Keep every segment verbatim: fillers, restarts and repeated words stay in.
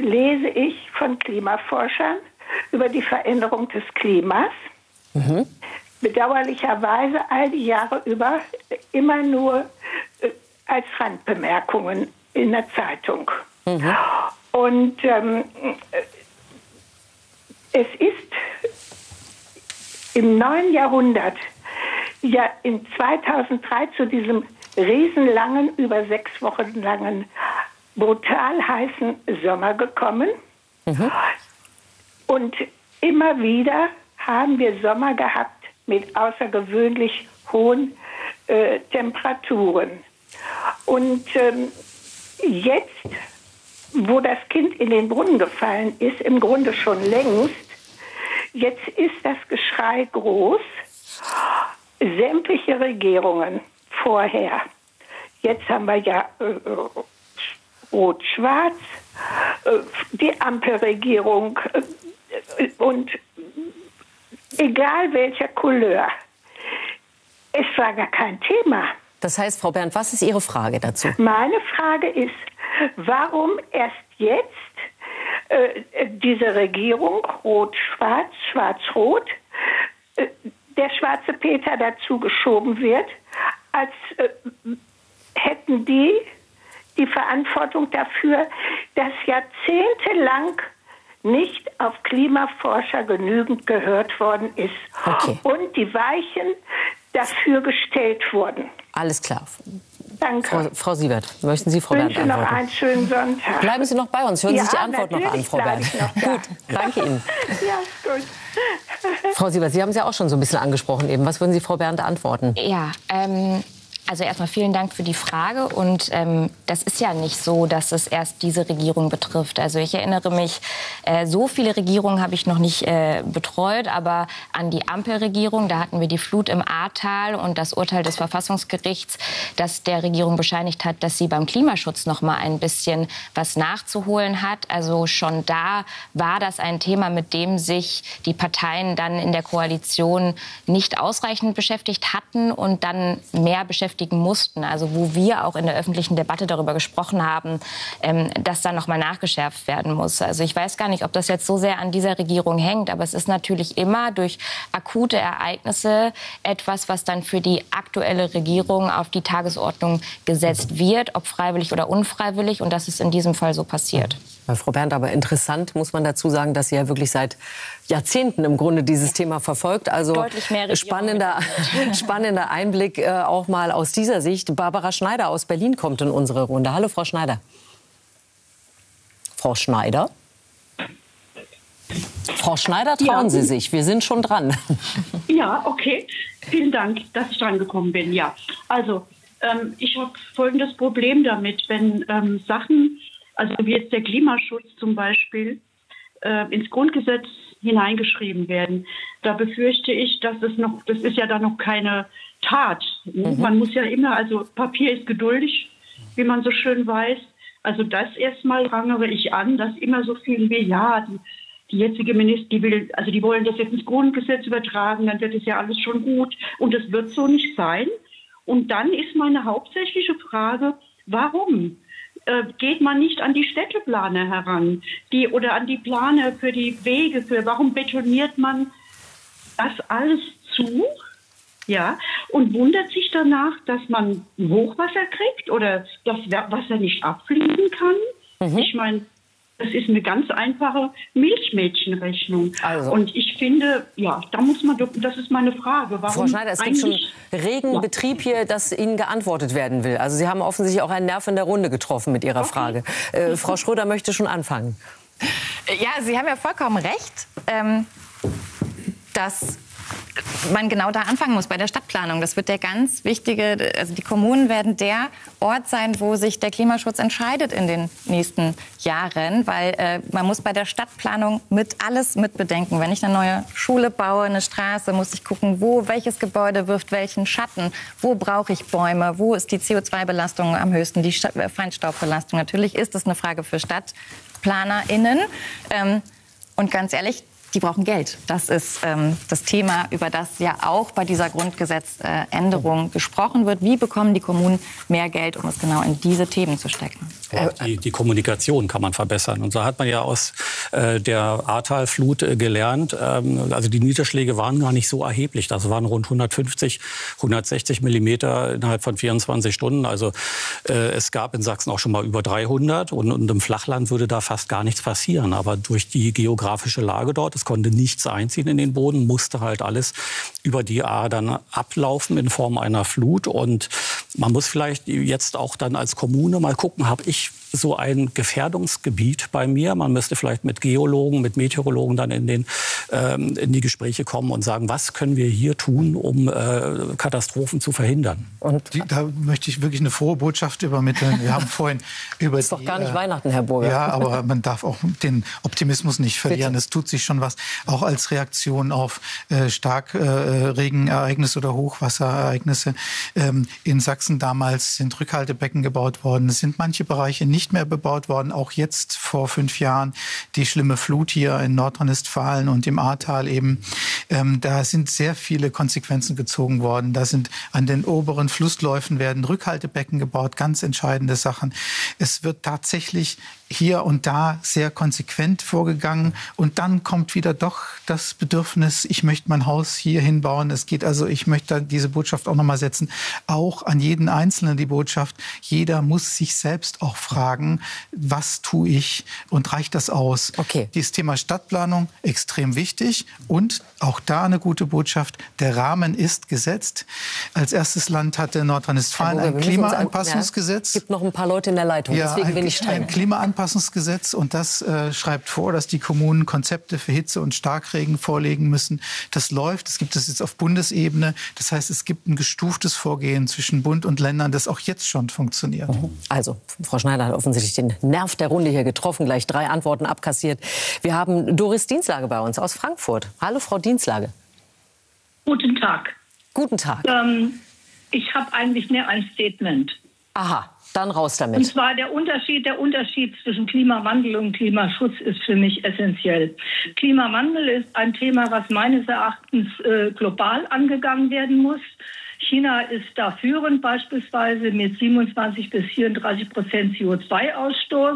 lese ich von Klimaforschern über die Veränderung des Klimas. Mhm. Bedauerlicherweise all die Jahre über immer nur äh, als Randbemerkungen in der Zeitung. Mhm. Und ähm, es ist im neuen Jahrhundert, ja in zweitausenddrei zu diesem riesenlangen, über sechs Wochen langen, brutal heißen Sommer gekommen. Mhm. Und immer wieder haben wir Sommer gehabt mit außergewöhnlich hohen äh, Temperaturen. Und ähm, jetzt, wo das Kind in den Brunnen gefallen ist, im Grunde schon längst, jetzt ist das Geschrei groß. Sämtliche Regierungen vorher, jetzt haben wir ja äh, Rot-Schwarz, äh, die Ampelregierung äh, und egal welcher Couleur, es war gar kein Thema. Das heißt, Frau Berndt, was ist Ihre Frage dazu? Meine Frage ist, warum erst jetzt äh, diese Regierung, Rot-Schwarz, Schwarz-Rot, äh, der schwarze Peter dazu geschoben wird, als äh, hätten die die Verantwortung dafür, dass jahrzehntelang nicht auf Klimaforscher genügend gehört worden ist. Okay. Und die Weichen dafür gestellt wurden. Alles klar. Danke. Frau, Frau Siebert, möchten Sie Frau Berndt antworten? Ich wünsche noch antworten? einen schönen Sonntag. Bleiben Sie noch bei uns. Hören ja, Sie sich die Antwort noch an, Frau Berndt. Gut, danke Ihnen. Ja, gut. Frau Siebert, Sie haben es ja auch schon so ein bisschen angesprochen eben. Was würden Sie Frau Berndt antworten? Ja, ähm... Also erstmal vielen Dank für die Frage. Und ähm, das ist ja nicht so, dass es erst diese Regierung betrifft. Also ich erinnere mich, äh, so viele Regierungen habe ich noch nicht äh, betreut, aber an die Ampelregierung, da hatten wir die Flut im Ahrtal und das Urteil des Verfassungsgerichts, das der Regierung bescheinigt hat, dass sie beim Klimaschutz noch mal ein bisschen was nachzuholen hat. Also schon da war das ein Thema, mit dem sich die Parteien dann in der Koalition nicht ausreichend beschäftigt hatten und dann mehr beschäftigt mussten, also wo wir auch in der öffentlichen Debatte darüber gesprochen haben, ähm, dass da noch mal nachgeschärft werden muss. Also ich weiß gar nicht, ob das jetzt so sehr an dieser Regierung hängt, aber es ist natürlich immer durch akute Ereignisse etwas, was dann für die aktuelle Regierung auf die Tagesordnung gesetzt wird, ob freiwillig oder unfreiwillig, und das ist in diesem Fall so passiert. Ja, Frau Berndt, aber interessant muss man dazu sagen, dass sie ja wirklich seit Jahrzehnten im Grunde dieses Thema verfolgt. Also deutlich mehr spannender, spannender Einblick äh, auch mal aus dieser Sicht. Barbara Schneider aus Berlin kommt in unsere Runde. Hallo, Frau Schneider. Frau Schneider? Frau Schneider, trauen ja. Sie sich. Wir sind schon dran. Ja, okay. Vielen Dank, dass ich dran gekommen bin. Ja, also ähm, ich habe folgendes Problem damit, wenn ähm, Sachen, also wie jetzt der Klimaschutz zum Beispiel, äh, ins Grundgesetz hineingeschrieben werden. Da befürchte ich, dass es noch, das ist ja dann noch keine Tat. Mhm. Man muss ja immer, also Papier ist geduldig, wie man so schön weiß. Also das erstmal rangere ich an, dass immer so viel wie, ja, die, die jetzige Ministerin, die will, also die wollen das jetzt ins Grundgesetz übertragen, dann wird es ja alles schon gut. Und es wird so nicht sein. Und dann ist meine hauptsächliche Frage, warum? Geht man nicht an die Städteplaner heran, die oder an die Planer für die Wege, für warum betoniert man das alles zu, ja, und wundert sich danach, dass man Hochwasser kriegt oder das Wasser nicht abfließen kann? Mhm. Ich meine, das ist eine ganz einfache Milchmädchenrechnung. Also. Und ich finde, ja, da muss man, das ist meine Frage. Warum Frau Schneider, es gibt schon regen ja. Betrieb hier, dass Ihnen geantwortet werden will. Also Sie haben offensichtlich auch einen Nerv in der Runde getroffen mit Ihrer okay. Frage. Äh, Frau Schröder möchte schon anfangen. Ja, Sie haben ja vollkommen recht, ähm, dass man genau da anfangen muss, bei der Stadtplanung. Das wird der ganz wichtige, also die Kommunen werden der Ort sein, wo sich der Klimaschutz entscheidet in den nächsten Jahren, weil äh, man muss bei der Stadtplanung mit alles mitbedenken. Wenn ich eine neue Schule baue, eine Straße, muss ich gucken, wo, welches Gebäude wirft welchen Schatten, wo brauche ich Bäume, wo ist die C O zwei Belastung am höchsten, die Feinstaubbelastung. Natürlich ist das eine Frage für StadtplanerInnen. Ähm, und ganz ehrlich, die brauchen Geld. Das ist ähm, das Thema, über das ja auch bei dieser Grundgesetzänderung äh, gesprochen wird. Wie bekommen die Kommunen mehr Geld, um es genau in diese Themen zu stecken? Die, die Kommunikation kann man verbessern. Und so hat man ja aus äh, der Ahrtal-Flut äh, gelernt. Ähm, also die Niederschläge waren gar nicht so erheblich. Das waren rund hundertfünfzig, hundertsechzig Millimeter innerhalb von vierundzwanzig Stunden. Also äh, es gab in Sachsen auch schon mal über dreihundert. Und, und im Flachland würde da fast gar nichts passieren. Aber durch die geografische Lage dort, es konnte nichts einziehen in den Boden, musste halt alles über die Ahr dann ablaufen in Form einer Flut. Und man muss vielleicht jetzt auch dann als Kommune mal gucken, habe ich so ein Gefährdungsgebiet bei mir? Man müsste vielleicht mit Geologen, mit Meteorologen dann in, den, ähm, in die Gespräche kommen und sagen, was können wir hier tun, um äh, Katastrophen zu verhindern? Und die, da möchte ich wirklich eine frohe Botschaft übermitteln. Wir haben vorhin über das ist doch die, gar nicht äh, Weihnachten, Herr Burger. Ja, aber man darf auch den Optimismus nicht verlieren. Bitte. Es tut sich schon was, auch als Reaktion auf äh, Starkregenereignisse äh, oder Hochwasserereignisse. Ähm, in Sachsen damals sind Rückhaltebecken gebaut worden. Es sind manche Bereiche nicht mehr bebaut worden. Auch jetzt vor fünf Jahren die schlimme Flut hier in Nordrhein-Westfalen und im Ahrtal eben. Ähm, da sind sehr viele Konsequenzen gezogen worden. Da sind an den oberen Flussläufen werden Rückhaltebecken gebaut. Ganz entscheidende Sachen. Es wird tatsächlich hier und da sehr konsequent vorgegangen. Und dann kommt wieder doch das Bedürfnis, ich möchte mein Haus hier hinbauen. Es geht also, ich möchte diese Botschaft auch nochmal setzen, auch an jeden Einzelnen die Botschaft, jeder muss sich selbst auch fragen, was tue ich und reicht das aus? Okay. Dieses Thema Stadtplanung, extrem wichtig. Und auch da eine gute Botschaft, der Rahmen ist gesetzt. Als erstes Land hatte Nordrhein-Westfalen ein Klimaanpassungsgesetz. Es gibt noch ein paar Leute in der Leitung, ja, deswegen ein, bin ich streng. Ein Klimaanpassungsgesetz, und das äh, schreibt vor, dass die Kommunen Konzepte für Hitze und Starkregen vorlegen müssen. Das läuft, es gibt es jetzt auf Bundesebene. Das heißt, es gibt ein gestuftes Vorgehen zwischen Bund und Ländern, das auch jetzt schon funktioniert. Also, Frau Schneider hat offensichtlich den Nerv der Runde hier getroffen, gleich drei Antworten abkassiert. Wir haben Doris Dienslage bei uns aus Frankfurt. Hallo, Frau Dienslage. Guten Tag. Guten Tag. Ähm, ich habe eigentlich mehr ein Statement. Aha, dann raus damit. Und zwar der Unterschied, der Unterschied zwischen Klimawandel und Klimaschutz ist für mich essentiell. Klimawandel ist ein Thema, was meines Erachtens äh, global angegangen werden muss. China ist da führend, beispielsweise mit siebenundzwanzig bis vierunddreißig Prozent C O zwei Ausstoß.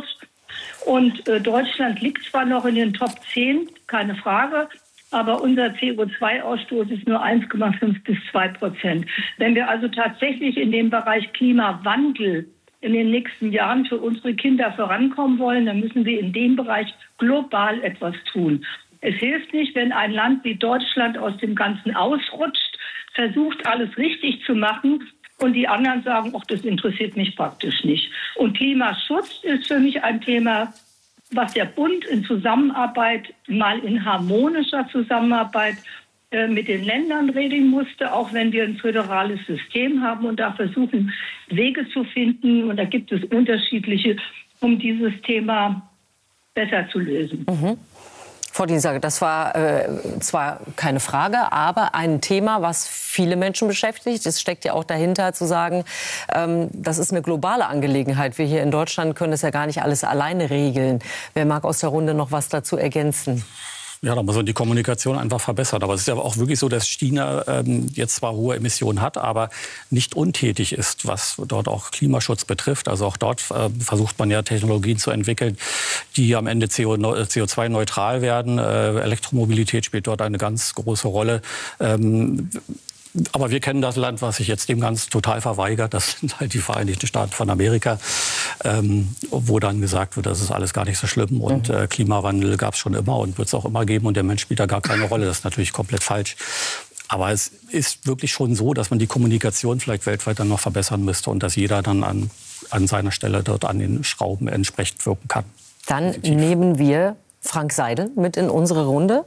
Und äh, Deutschland liegt zwar noch in den Top zehn, keine Frage, aber unser C O zwei Ausstoß ist nur eins Komma fünf bis zwei Prozent. Wenn wir also tatsächlich in dem Bereich Klimawandel in den nächsten Jahren für unsere Kinder vorankommen wollen, dann müssen wir in dem Bereich global etwas tun. Es hilft nicht, wenn ein Land wie Deutschland aus dem Ganzen ausrutscht, versucht, alles richtig zu machen, und die anderen sagen, ach, das interessiert mich praktisch nicht. Und Klimaschutz ist für mich ein Thema, was der Bund in Zusammenarbeit, mal in harmonischer Zusammenarbeit äh, mit den Ländern regeln musste, auch wenn wir ein föderales System haben und da versuchen, Wege zu finden. Und da gibt es unterschiedliche, um dieses Thema besser zu lösen. Mhm. Frau Dienstag, das war äh, zwar keine Frage, aber ein Thema, was viele Menschen beschäftigt. Es steckt ja auch dahinter zu sagen, ähm, das ist eine globale Angelegenheit. Wir hier in Deutschland können das ja gar nicht alles alleine regeln. Wer mag aus der Runde noch was dazu ergänzen? Ja, da muss man die Kommunikation einfach verbessern. Aber es ist ja auch wirklich so, dass China ähm, jetzt zwar hohe Emissionen hat, aber nicht untätig ist, was dort auch Klimaschutz betrifft. Also auch dort äh, versucht man ja Technologien zu entwickeln, die am Ende C O zwei neutral werden. Äh, Elektromobilität spielt dort eine ganz große Rolle. Ähm, Aber wir kennen das Land, was sich jetzt dem Ganzen total verweigert. Das sind halt die Vereinigten Staaten von Amerika, ähm, wo dann gesagt wird, das ist alles gar nicht so schlimm. Und äh, Klimawandel gab es schon immer und wird es auch immer geben. Und der Mensch spielt da gar keine Rolle. Das ist natürlich komplett falsch. Aber es ist wirklich schon so, dass man die Kommunikation vielleicht weltweit dann noch verbessern müsste und dass jeder dann an, an seiner Stelle dort an den Schrauben entsprechend wirken kann. Dann Positiv. Nehmen wir Frank Seidel mit in unsere Runde.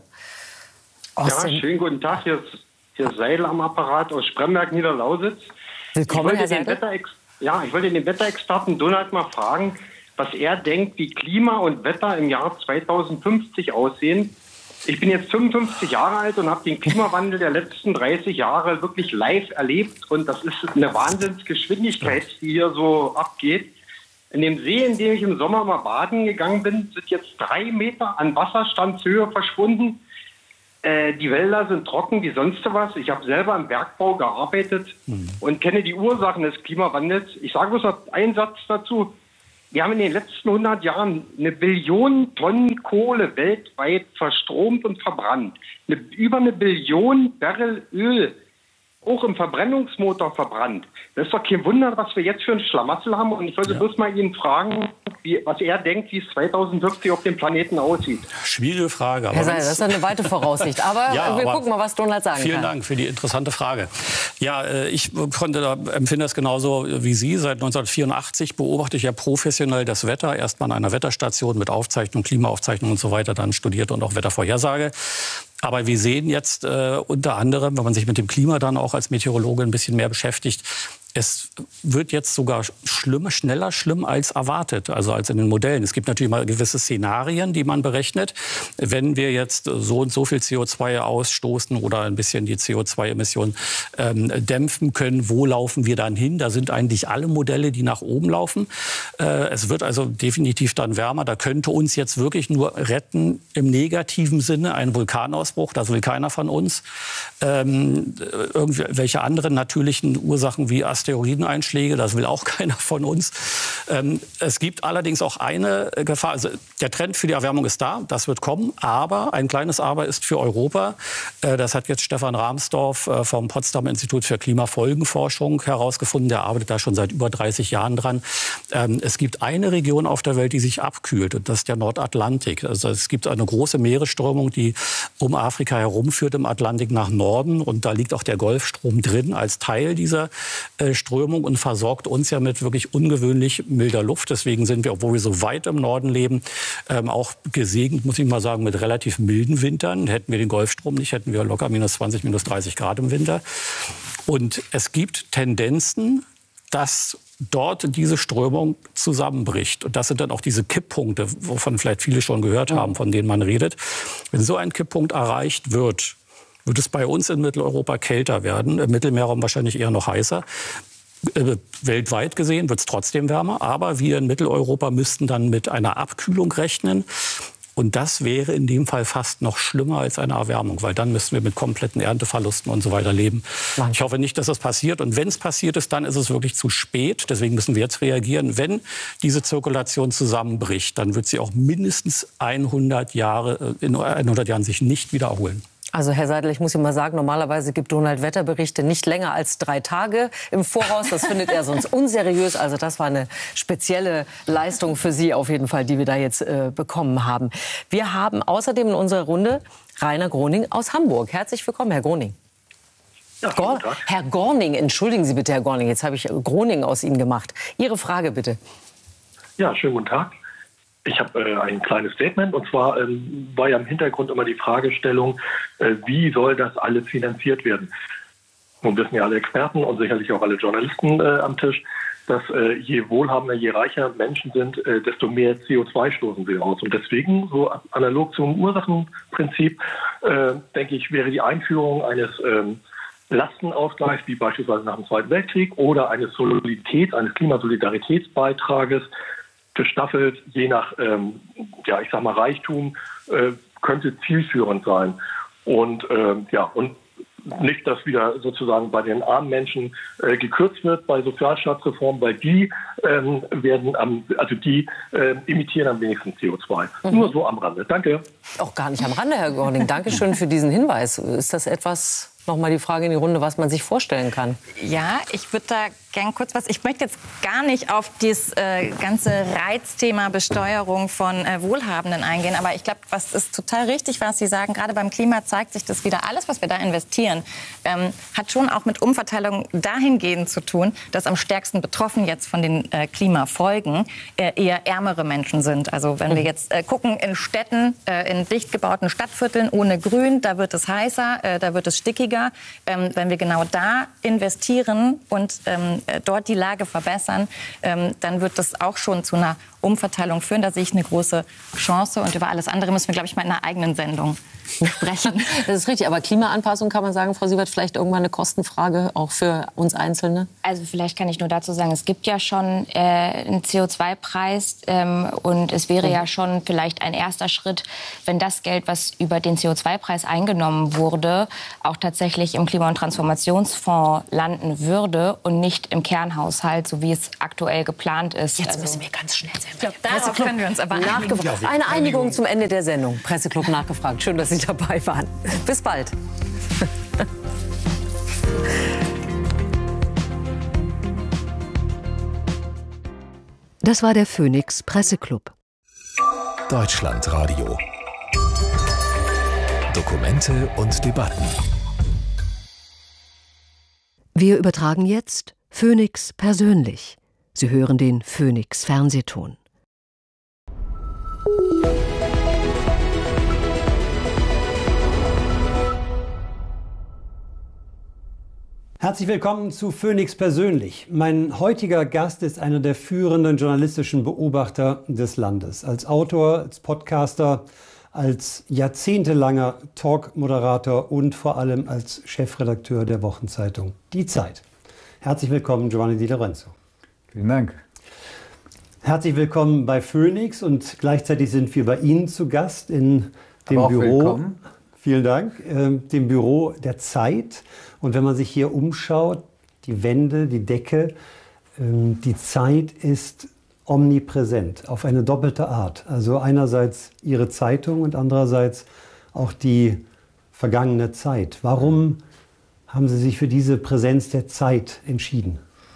Aus ja, schönen guten Tag. Hier ist Hier Seidel am Apparat aus Spremberg, Niederlausitz. Willkommen, Herr Seidel. Ja, ich wollte den Wetterexperten Donald mal fragen, was er denkt, wie Klima und Wetter im Jahr zweitausendfünfzig aussehen. Ich bin jetzt fünfundfünfzig Jahre alt und habe den Klimawandel der letzten dreißig Jahre wirklich live erlebt. Und das ist eine Wahnsinnsgeschwindigkeit, die hier so abgeht. In dem See, in dem ich im Sommer mal baden gegangen bin, sind jetzt drei Meter an Wasserstandshöhe verschwunden. äh, die Wälder sind trocken wie sonst was. Ich habe selber im Bergbau gearbeitet hm. und kenne die Ursachen des Klimawandels. Ich sage bloß noch einen Satz dazu. Wir haben in den letzten hundert Jahren eine Billion Tonnen Kohle weltweit verstromt und verbrannt. Eine, über eine Billion Barrel Öl auch im Verbrennungsmotor verbrannt. Das ist doch kein Wunder, was wir jetzt für ein Schlamassel haben. Und ich wollte ja. bloß mal ihn fragen, wie, was er denkt, wie es zweitausendfünfzig auf dem Planeten aussieht. Schwierige Frage. Aber Herr Seidel, das ist eine weite Voraussicht. Aber ja, wir aber gucken mal, was Donald sagen vielen kann. Dank für die interessante Frage. Ja, ich konnte, empfinde das genauso wie Sie. Seit neunzehnhundertvierundachtzig beobachte ich ja professionell das Wetter. Erst mal an einer Wetterstation mit Aufzeichnung, Klimaaufzeichnung und so weiter, dann studiert und auch Wettervorhersage. Aber wir sehen jetzt äh, unter anderem, wenn man sich mit dem Klima dann auch als Meteorologe ein bisschen mehr beschäftigt, es wird jetzt sogar schlimm, schneller schlimm als erwartet, also als in den Modellen. Es gibt natürlich mal gewisse Szenarien, die man berechnet. Wenn wir jetzt so und so viel C O zwei ausstoßen oder ein bisschen die C O zwei Emissionen ähm, dämpfen können, wo laufen wir dann hin? Da sind eigentlich alle Modelle, die nach oben laufen. Äh, es wird also definitiv dann wärmer. Da könnte uns jetzt wirklich nur retten, im negativen Sinne, ein Vulkanausbruch. Das will keiner von uns. Ähm, irgendwelche anderen natürlichen Ursachen wie Asteroideneinschläge, das will auch keiner von uns. Ähm, es gibt allerdings auch eine Gefahr. Also der Trend für die Erwärmung ist da, das wird kommen. Aber ein kleines Aber ist für Europa. Äh, das hat jetzt Stefan Rahmsdorf äh, vom Potsdamer Institut für Klimafolgenforschung herausgefunden. Der arbeitet da schon seit über dreißig Jahren dran. Ähm, es gibt eine Region auf der Welt, die sich abkühlt. Und das ist der Nordatlantik. Also es gibt eine große Meeresströmung, die um Afrika herumführt im Atlantik nach Norden. Und da liegt auch der Golfstrom drin als Teil dieser äh, Strömung und versorgt uns ja mit wirklich ungewöhnlich milder Luft. Deswegen sind wir, obwohl wir so weit im Norden leben, ähm, auch gesegnet, muss ich mal sagen, mit relativ milden Wintern. Hätten wir den Golfstrom nicht, hätten wir locker minus zwanzig, minus dreißig Grad im Winter. Und es gibt Tendenzen, dass dort diese Strömung zusammenbricht. Und das sind dann auch diese Kipppunkte, wovon vielleicht viele schon gehört haben, von denen man redet. Wenn so ein Kipppunkt erreicht wird, wird es bei uns in Mitteleuropa kälter werden, im Mittelmeerraum wahrscheinlich eher noch heißer. Äh, weltweit gesehen wird es trotzdem wärmer, aber wir in Mitteleuropa müssten dann mit einer Abkühlung rechnen. Und das wäre in dem Fall fast noch schlimmer als eine Erwärmung, weil dann müssten wir mit kompletten Ernteverlusten und so weiter leben. Mann. Ich hoffe nicht, dass das passiert. Und wenn es passiert ist, dann ist es wirklich zu spät. Deswegen müssen wir jetzt reagieren. Wenn diese Zirkulation zusammenbricht, dann wird sie auch mindestens hundert Jahre, in hundert Jahren sich nicht wieder erholen. Also Herr Seidel, ich muss Ihnen mal sagen, normalerweise gibt Donald Wetterberichte nicht länger als drei Tage im Voraus. Das findet er sonst unseriös. Also das war eine spezielle Leistung für Sie auf jeden Fall, die wir da jetzt äh, bekommen haben. Wir haben außerdem in unserer Runde Rainer Groning aus Hamburg. Herzlich willkommen, Herr Groning. Ja, Gor- Herr Gorning, entschuldigen Sie bitte, Herr Gorning, jetzt habe ich Groning aus Ihnen gemacht. Ihre Frage bitte. Ja, schönen guten Tag. Ich habe äh, ein kleines Statement, und zwar ähm, war ja im Hintergrund immer die Fragestellung, äh, wie soll das alles finanziert werden? Nun wissen ja alle Experten und sicherlich auch alle Journalisten äh, am Tisch, dass äh, je wohlhabender, je reicher Menschen sind, äh, desto mehr C O zwei stoßen sie aus. Und deswegen, so analog zum Ursachenprinzip, äh, denke ich, wäre die Einführung eines ähm, Lastenausgleichs, wie beispielsweise nach dem Zweiten Weltkrieg, oder eines Soliditäts, eines Klimasolidaritätsbeitrages, gestaffelt, je nach, ähm, ja, ich sag mal, Reichtum, äh, könnte zielführend sein. Und, äh, ja, und nicht, dass wieder sozusagen bei den armen Menschen äh, gekürzt wird bei Sozialstaatsreformen, weil die ähm, werden am, also die äh, emittieren am wenigsten C O zwei. Mhm. Nur so am Rande. Danke. Auch gar nicht am Rande, Herr Gorning. Dankeschön für diesen Hinweis. Ist das etwas, noch mal die Frage in die Runde, was man sich vorstellen kann? Ja, ich würde da gern kurz was. Ich möchte jetzt gar nicht auf das äh, ganze Reizthema Besteuerung von äh, Wohlhabenden eingehen. Aber ich glaube, was ist total richtig, was Sie sagen. Gerade beim Klima zeigt sich das wieder. Alles, was wir da investieren, ähm, hat schon auch mit Umverteilung dahingehend zu tun, dass am stärksten betroffen jetzt von den äh, Klimafolgen äh, eher ärmere Menschen sind. Also wenn wir jetzt äh, gucken in Städten, äh, in dicht gebauten Stadtvierteln ohne Grün, da wird es heißer, äh, da wird es stickiger. Ähm, wenn wir genau da investieren und ähm, dort die Lage verbessern, ähm, dann wird das auch schon zu einer Umverteilung führen. Da sehe ich eine große Chance. Und über alles andere müssen wir, glaube ich, mal in einer eigenen Sendung sprechen. Das ist richtig. Aber Klimaanpassung, kann man sagen, Frau Siewert, vielleicht irgendwann eine Kostenfrage auch für uns Einzelne? Also vielleicht kann ich nur dazu sagen, es gibt ja schon äh, einen C O zwei Preis ähm, und es wäre mhm. ja schon vielleicht ein erster Schritt, wenn das Geld, was über den C O zwei Preis eingenommen wurde, auch tatsächlich im Klima- und Transformationsfonds landen würde und nicht im Kernhaushalt, so wie es aktuell geplant ist. Jetzt also, müssen wir ganz schnell sein. Ich glaube, darauf können wir uns aber einigen. Eine Einigung zum Ende der Sendung. Presseclub nachgefragt. Schön, dass Sie dabei waren. Bis bald. Das war der Phoenix Presseclub. Deutschlandradio. Dokumente und Debatten. Wir übertragen jetzt Phoenix persönlich. Sie hören den Phoenix Fernsehton. Herzlich willkommen zu Phoenix persönlich. Mein heutiger Gast ist einer der führenden journalistischen Beobachter des Landes. Als Autor, als Podcaster, als jahrzehntelanger Talk-Moderator und vor allem als Chefredakteur der Wochenzeitung Die Zeit. Herzlich willkommen, Giovanni Di Lorenzo. Vielen Dank. Herzlich willkommen bei Phoenix und gleichzeitig sind wir bei Ihnen zu Gast in dem Aber auch Büro. Willkommen. Vielen Dank. Äh, dem Büro der Zeit. Und wenn man sich hier umschaut, die Wände, die Decke, ähm, die Zeit ist omnipräsent auf eine doppelte Art. Also einerseits Ihre Zeitung und andererseits auch die vergangene Zeit. Warum haben Sie sich für diese Präsenz der Zeit entschieden?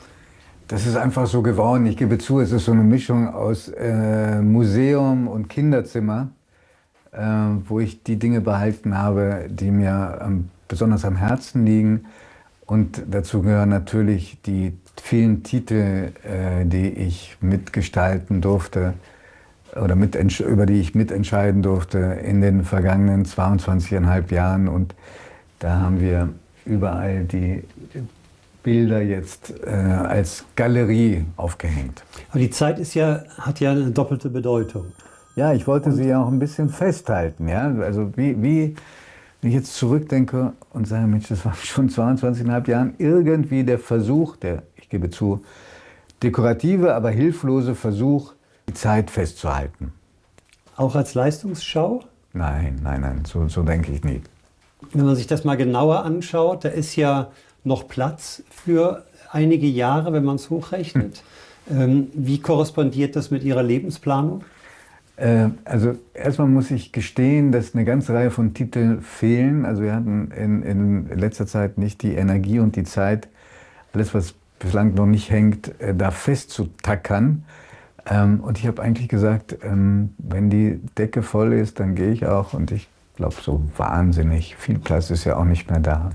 Das ist einfach so geworden. Ich gebe zu, es ist so eine Mischung aus äh, Museum und Kinderzimmer, äh, wo ich die Dinge behalten habe, die mir ähm, besonders am Herzen liegen. Und dazu gehören natürlich die vielen Titel, äh, die ich mitgestalten durfte oder mit, über die ich mitentscheiden durfte in den vergangenen zweiundzwanzig Komma fünf Jahren. Und da haben wir überall die Bilder jetzt äh, als Galerie aufgehängt. Aber die Zeit ist ja, hat ja eine doppelte Bedeutung. Ja, ich wollte und sie ja auch ein bisschen festhalten. Ja? Also wie, wie, wenn ich jetzt zurückdenke und sage, Mensch, das war schon zweiundzwanzig Komma fünf Jahren, irgendwie der Versuch, der, ich gebe zu, dekorative, aber hilflose Versuch, die Zeit festzuhalten. Auch als Leistungsschau? Nein, nein, nein, so, so denke ich nicht. Wenn man sich das mal genauer anschaut, da ist ja noch Platz für einige Jahre, wenn man es hochrechnet. Hm. Ähm, wie korrespondiert das mit Ihrer Lebensplanung? Äh, also erstmal muss ich gestehen, dass eine ganze Reihe von Titeln fehlen. Also wir hatten in, in letzter Zeit nicht die Energie und die Zeit, alles was bislang noch nicht hängt, äh, da festzutackern. Ähm, und ich habe eigentlich gesagt, ähm, wenn die Decke voll ist, dann gehe ich auch. Und ich glaube, so wahnsinnig viel Platz ist ja auch nicht mehr da.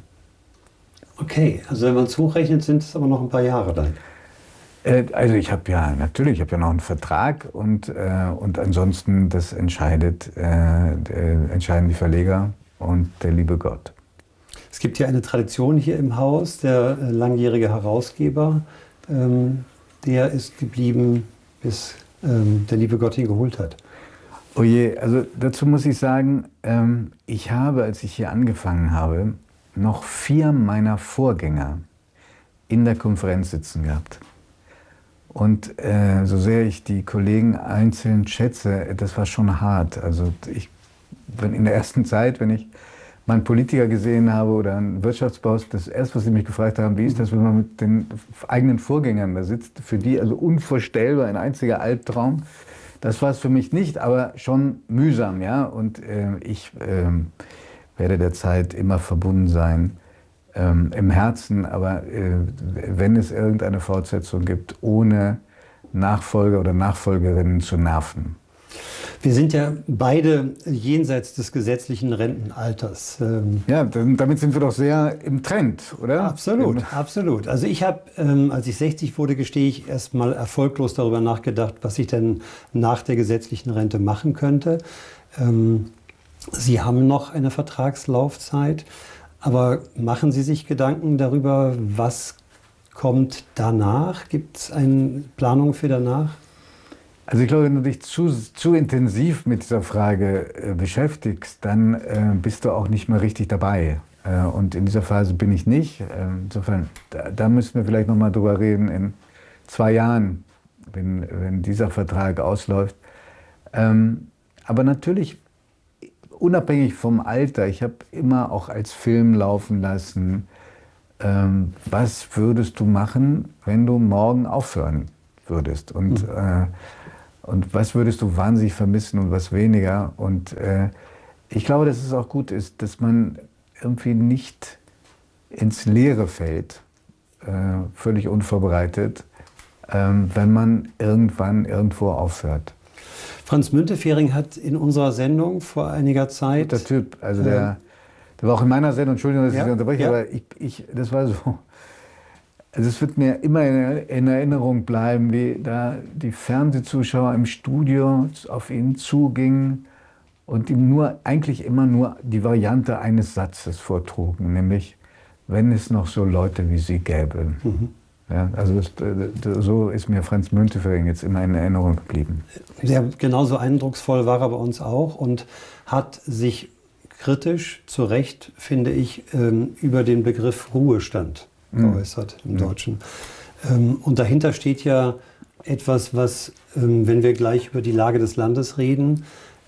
Okay, also wenn man es hochrechnet, sind es aber noch ein paar Jahre dann. Äh, also ich habe ja, natürlich, ich habe ja noch einen Vertrag und, äh, und ansonsten, das entscheidet, äh, entscheiden die Verleger und der liebe Gott. Es gibt ja eine Tradition hier im Haus, der äh, langjährige Herausgeber, ähm, der ist geblieben, bis ähm, der liebe Gott ihn geholt hat. Oh je, also dazu muss ich sagen, ähm, ich habe, als ich hier angefangen habe, noch vier meiner Vorgänger in der Konferenz sitzen gehabt. Und äh, so sehr ich die Kollegen einzeln schätze, das war schon hart. Also ich, wenn in der ersten Zeit, wenn ich mal einen Politiker gesehen habe oder einen Wirtschaftsboss, das erste, was sie mich gefragt haben, wie ist das, wenn man mit den eigenen Vorgängern da sitzt, für die also unvorstellbar, ein einziger Albtraum. Das war es für mich nicht, aber schon mühsam, ja. Und äh, ich äh, werde der Zeit immer verbunden sein, ähm, im Herzen. Aber äh, wenn es irgendeine Fortsetzung gibt, ohne Nachfolger oder Nachfolgerinnen zu nerven. Wir sind ja beide jenseits des gesetzlichen Rentenalters. Ja, damit sind wir doch sehr im Trend, oder? Absolut, absolut. Also ich habe, ähm, als ich sechzig wurde, gestehe ich, erst mal erfolglos darüber nachgedacht, was ich denn nach der gesetzlichen Rente machen könnte. Ähm, Sie haben noch eine Vertragslaufzeit, aber machen Sie sich Gedanken darüber, was kommt danach? Gibt es eine Planung für danach? Also ich glaube, wenn du dich zu, zu intensiv mit dieser Frage äh, beschäftigst, dann äh, bist du auch nicht mehr richtig dabei. Äh, und in dieser Phase bin ich nicht. Äh, insofern, da, da müssen wir vielleicht noch mal drüber reden in zwei Jahren, wenn, wenn dieser Vertrag ausläuft. Ähm, aber natürlich unabhängig vom Alter, ich habe immer auch als Film laufen lassen, ähm, was würdest du machen, wenn du morgen aufhören würdest? Und, mhm. äh, und was würdest du wahnsinnig vermissen und was weniger? Und äh, ich glaube, dass es auch gut ist, dass man irgendwie nicht ins Leere fällt, äh, völlig unvorbereitet, ähm, wenn man irgendwann irgendwo aufhört. Franz Müntefering hat in unserer Sendung vor einiger Zeit... Der Typ, also der, der war auch in meiner Sendung, Entschuldigung, dass ich ja, Sie unterbreche, ja. aber ich, ich, das war so... Also es wird mir immer in, in Erinnerung bleiben, wie da die Fernsehzuschauer im Studio auf ihn zugingen und ihm nur, eigentlich immer nur die Variante eines Satzes vortrugen, nämlich, wenn es noch so Leute wie Sie gäbe. Mhm. Ja, also das, das, so ist mir Franz Müntefering jetzt immer in Erinnerung geblieben. Ja, genauso eindrucksvoll war er bei uns auch und hat sich kritisch, zu Recht, finde ich, über den Begriff Ruhestand geäußert im Deutschen. Und dahinter steht ja etwas, was, wenn wir gleich über die Lage des Landes reden,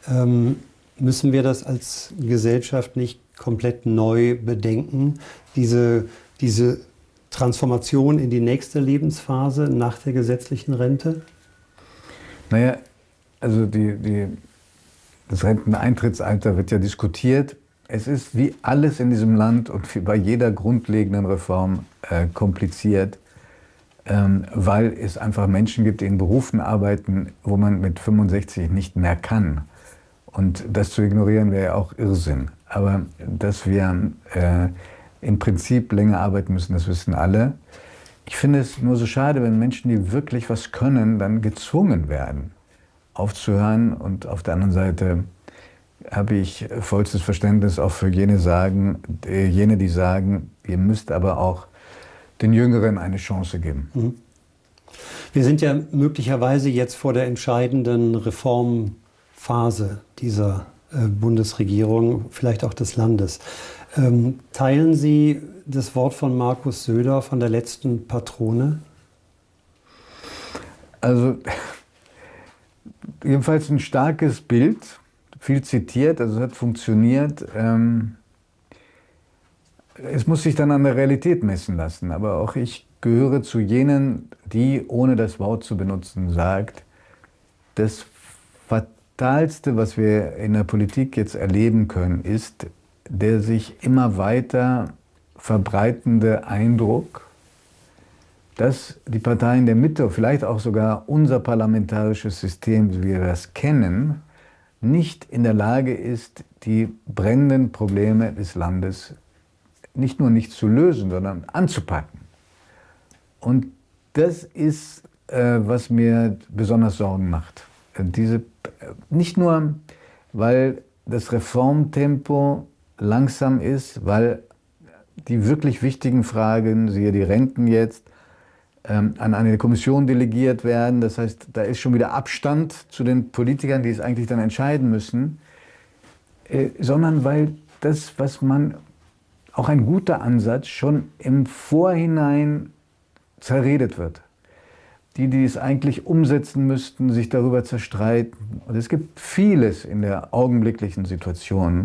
müssen wir das als Gesellschaft nicht komplett neu bedenken, diese, diese Transformation in die nächste Lebensphase nach der gesetzlichen Rente? Naja, also die, die, das Renteneintrittsalter wird ja diskutiert. Es ist wie alles in diesem Land und wie bei jeder grundlegenden Reform äh, kompliziert, ähm, weil es einfach Menschen gibt, die in Berufen arbeiten, wo man mit fünfundsechzig nicht mehr kann. Und das zu ignorieren wäre ja auch Irrsinn. Aber dass wir äh, im Prinzip länger arbeiten müssen, das wissen alle. Ich finde es nur so schade, wenn Menschen, die wirklich was können, dann gezwungen werden, aufzuhören. Und auf der anderen Seite habe ich vollstes Verständnis auch für jene, sagen, äh, jene, die sagen, ihr müsst aber auch den Jüngeren eine Chance geben. Mhm. Wir sind ja möglicherweise jetzt vor der entscheidenden Reformphase dieser äh, Bundesregierung, vielleicht auch des Landes. Ähm, teilen Sie das Wort von Markus Söder von der letzten Patrone? Also jedenfalls ein starkes Bild, viel zitiert, also es hat funktioniert. Ähm, es muss sich dann an der Realität messen lassen, aber auch ich gehöre zu jenen, die, ohne das Wort zu benutzen, sagt, das Fatalste, was wir in der Politik jetzt erleben können, ist der sich immer weiter verbreitende Eindruck, dass die Parteien der Mitte, vielleicht auch sogar unser parlamentarisches System, wie wir das kennen, nicht in der Lage ist, die brennenden Probleme des Landes nicht nur nicht zu lösen, sondern anzupacken. Und das ist, äh, was mir besonders Sorgen macht. Diese, nicht nur, weil das Reformtempo langsam ist, weil die wirklich wichtigen Fragen, siehe die Renten jetzt, ähm, an eine Kommission delegiert werden. Das heißt, da ist schon wieder Abstand zu den Politikern, die es eigentlich dann entscheiden müssen, äh, sondern weil das, was man, auch ein guter Ansatz, schon im Vorhinein zerredet wird. Die, die es eigentlich umsetzen müssten, sich darüber zerstreiten. Und es gibt vieles in der augenblicklichen Situation,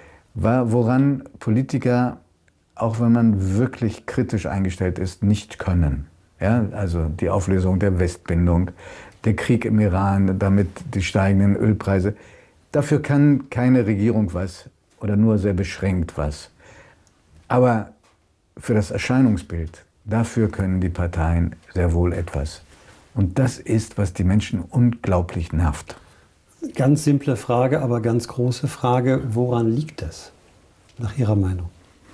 woran Politiker, auch wenn man wirklich kritisch eingestellt ist, nicht können. Ja, also die Auflösung der Westbindung, der Krieg im Iran, damit die steigenden Ölpreise. Dafür kann keine Regierung was oder nur sehr beschränkt was. Aber für das Erscheinungsbild, dafür können die Parteien sehr wohl etwas. Und das ist, was die Menschen unglaublich nervt. Ganz simple Frage, aber ganz große Frage. Woran liegt das, nach Ihrer Meinung?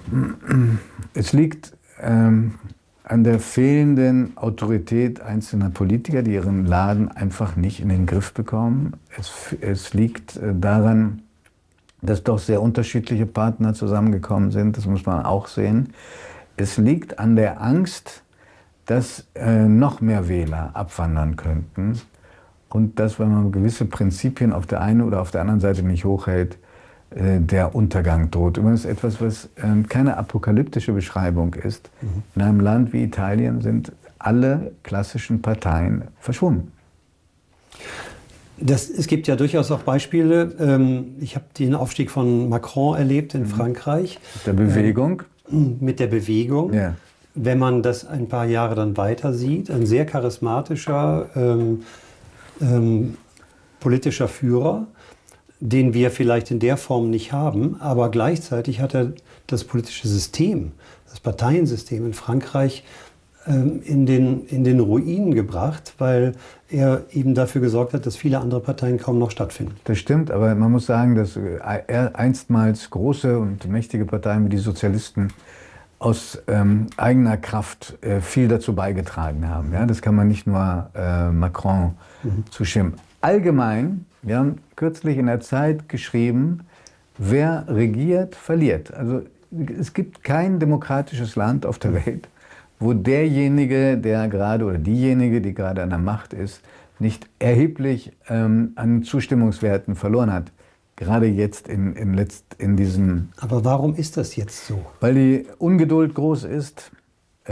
Es liegt ähm, an der fehlenden Autorität einzelner Politiker, die ihren Laden einfach nicht in den Griff bekommen. Es, es liegt äh, daran, dass doch sehr unterschiedliche Partner zusammengekommen sind. Das muss man auch sehen. Es liegt an der Angst, dass äh, noch mehr Wähler abwandern könnten. Und dass, wenn man gewisse Prinzipien auf der einen oder auf der anderen Seite nicht hochhält, äh, der Untergang droht. Übrigens etwas, was äh, keine apokalyptische Beschreibung ist. Mhm. In einem Land wie Italien sind alle klassischen Parteien verschwunden. Das, es gibt ja durchaus auch Beispiele. Ähm, ich habe den Aufstieg von Macron erlebt in mhm. Frankreich. Mit der Bewegung. Ähm, mit der Bewegung. Ja. Wenn man das ein paar Jahre dann weiter sieht, ein sehr charismatischer ähm, ähm, politischer Führer, den wir vielleicht in der Form nicht haben, aber gleichzeitig hat er das politische System, das Parteiensystem in Frankreich ähm, in den, in den Ruinen gebracht, weil er eben dafür gesorgt hat, dass viele andere Parteien kaum noch stattfinden. Das stimmt, aber man muss sagen, dass einstmals große und mächtige Parteien wie die Sozialisten aus ähm, eigener Kraft äh, viel dazu beigetragen haben. Ja? Das kann man nicht nur äh, Macron mhm. zustimmen. Allgemein, wir haben kürzlich in der Zeit geschrieben, wer regiert, verliert. Also es gibt kein demokratisches Land auf der Welt, wo derjenige, der gerade oder diejenige, die gerade an der Macht ist, nicht erheblich ähm, an Zustimmungswerten verloren hat. Gerade jetzt in, in, letzt, in diesem... Aber warum ist das jetzt so? Weil die Ungeduld groß ist, äh,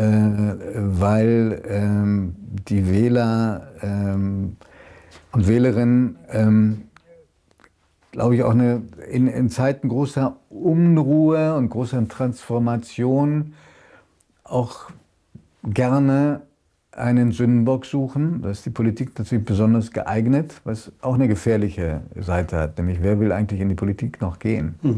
weil ähm, die Wähler ähm, und Wählerinnen, ähm, glaube ich, auch eine, in, in Zeiten großer Unruhe und großer Transformation auch gerne einen Sündenbock suchen. Da ist die Politik natürlich besonders geeignet, was auch eine gefährliche Seite hat. Nämlich, wer will eigentlich in die Politik noch gehen? Mhm.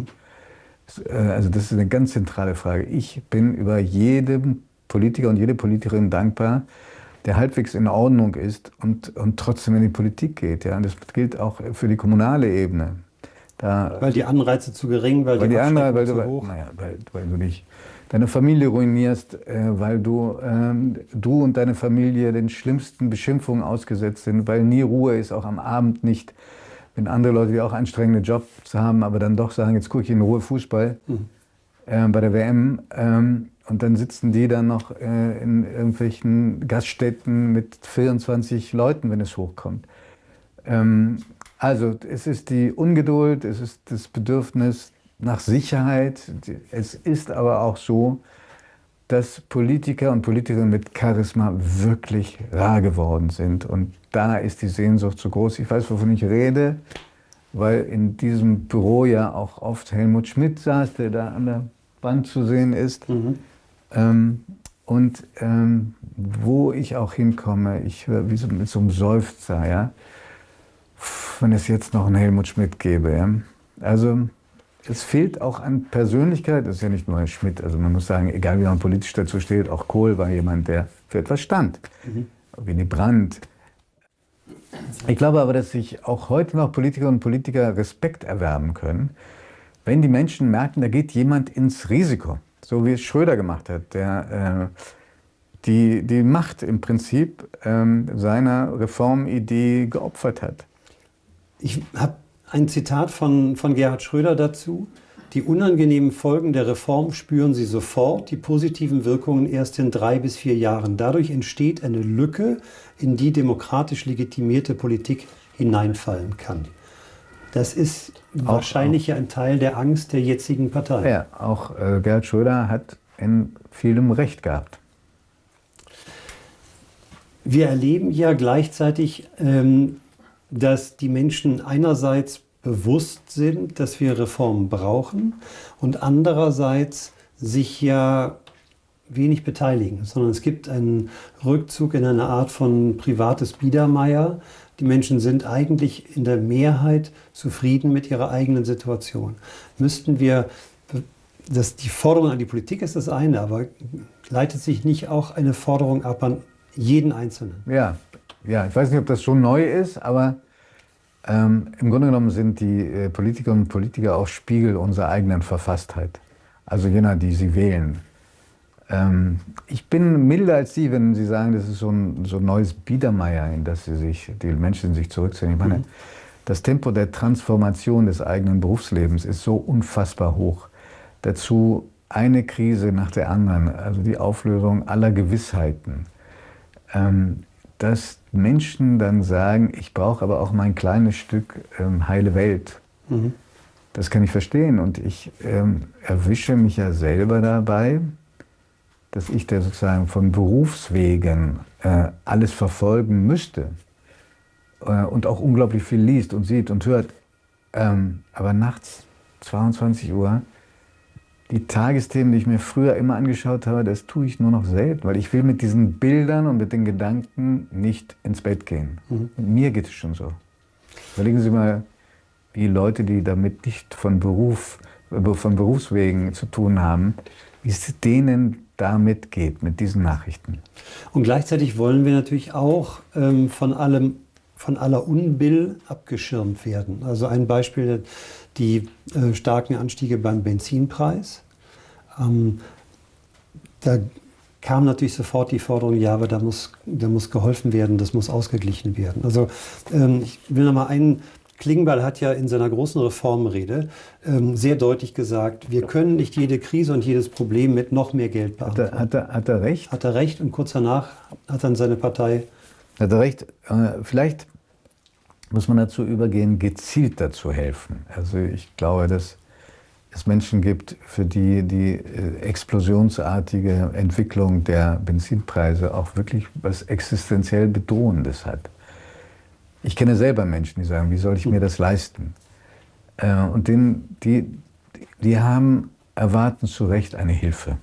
Also das ist eine ganz zentrale Frage. Ich bin über jedem Politiker und jede Politikerin dankbar, der halbwegs in Ordnung ist und, und trotzdem in die Politik geht. Ja? Und das gilt auch für die kommunale Ebene. Da, weil die Anreize zu gering, weil, weil die, die Anreize weil zu du, hoch? Naja, weil, weil du nicht deine Familie ruinierst, äh, weil du, ähm, du und deine Familie den schlimmsten Beschimpfungen ausgesetzt sind, weil nie Ruhe ist, auch am Abend nicht, wenn andere Leute, die auch anstrengende Jobs haben, aber dann doch sagen, jetzt gucke ich in Ruhe Fußball mhm. äh, bei der W M. Ähm, und dann sitzen die dann noch äh, in irgendwelchen Gaststätten mit vierundzwanzig Leuten, wenn es hochkommt. Ähm, also es ist die Ungeduld, es ist das Bedürfnis nach Sicherheit. Es ist aber auch so, dass Politiker und Politikerinnen mit Charisma wirklich rar geworden sind. Und da ist die Sehnsucht so groß. Ich weiß, wovon ich rede, weil in diesem Büro ja auch oft Helmut Schmidt saß, der da an der Wand zu sehen ist. Mhm. Ähm, und ähm, wo ich auch hinkomme, ich höre wie so mit so einem Seufzer, ja, wenn es jetzt noch einen Helmut Schmidt gäbe. Ja. Also es fehlt auch an Persönlichkeit, das ist ja nicht nur Herr Schmidt, also man muss sagen, egal wie man politisch dazu steht, auch Kohl war jemand, der für etwas stand. Mhm. Willy Brandt. Ich glaube aber, dass sich auch heute noch Politikerinnen und Politiker Respekt erwerben können, wenn die Menschen merken, da geht jemand ins Risiko. So wie es Schröder gemacht hat, der äh, die, die Macht im Prinzip ähm, seiner Reformidee geopfert hat. Ich habe ein Zitat von, von Gerhard Schröder dazu. Die unangenehmen Folgen der Reform spüren Sie sofort, die positiven Wirkungen erst in drei bis vier Jahren. Dadurch entsteht eine Lücke, in die demokratisch legitimierte Politik hineinfallen kann. Das ist auch, wahrscheinlich auch. ein Teil der Angst der jetzigen Partei. Ja, auch äh, Gerhard Schröder hat in vielem Recht gehabt. Wir erleben ja gleichzeitig, ähm, dass die Menschen einerseits bewusst sind, dass wir Reformen brauchen und andererseits sich ja wenig beteiligen, sondern es gibt einen Rückzug in eine Art von privates Biedermeier. Die Menschen sind eigentlich in der Mehrheit zufrieden mit ihrer eigenen Situation. Müssten wir, das, die Forderung an die Politik ist das eine, aber leitet sich nicht auch eine Forderung ab an jeden Einzelnen? Ja, ja, ich weiß nicht, ob das schon neu ist, aber ähm, im Grunde genommen sind die äh, Politikerinnen und Politiker auch Spiegel unserer eigenen Verfasstheit. Also jener, die sie wählen. Ähm, ich bin milder als Sie, wenn Sie sagen, das ist so ein, so ein neues Biedermeier, in das sie sich, die Menschen sich zurückziehen. Ich meine, mhm. das Tempo der Transformation des eigenen Berufslebens ist so unfassbar hoch. Dazu eine Krise nach der anderen, also die Auflösung aller Gewissheiten. Ähm, dass Menschen dann sagen, ich brauche aber auch mein kleines Stück ähm, heile Welt. Mhm. Das kann ich verstehen und ich ähm, erwische mich ja selber dabei, dass ich da sozusagen von Berufswegen äh, alles verfolgen müsste. äh, und auch unglaublich viel liest und sieht und hört. Ähm, aber nachts, zweiundzwanzig Uhr, die Tagesthemen, die ich mir früher immer angeschaut habe, das tue ich nur noch selten, weil ich will mit diesen Bildern und mit den Gedanken nicht ins Bett gehen. Mhm. Mir geht es schon so. Überlegen Sie mal, wie Leute, die damit nicht von, Beruf, von Berufswegen zu tun haben, wie es denen damit geht, mit diesen Nachrichten. Und gleichzeitig wollen wir natürlich auch ähm, von allem, von aller Unbill abgeschirmt werden. Also ein Beispiel, die äh, starken Anstiege beim Benzinpreis. Ähm, da kam natürlich sofort die Forderung, ja, aber da muss, da muss geholfen werden, das muss ausgeglichen werden. Also ähm, ich will noch mal einen, Klingbeil hat ja in seiner großen Reformrede ähm, sehr deutlich gesagt, wir können nicht jede Krise und jedes Problem mit noch mehr Geld beantworten. Hat er, hat er, hat er recht? Hat er recht und kurz danach hat dann seine Partei... Hat er recht. Äh, vielleicht muss man dazu übergehen, gezielter zu helfen. Also ich glaube, dass es Menschen gibt, für die die äh, explosionsartige Entwicklung der Benzinpreise auch wirklich was existenziell Bedrohendes hat. Ich kenne selber Menschen, die sagen, wie soll ich mir das leisten? Äh, und denen, die, die haben, erwarten zu Recht eine Hilfe.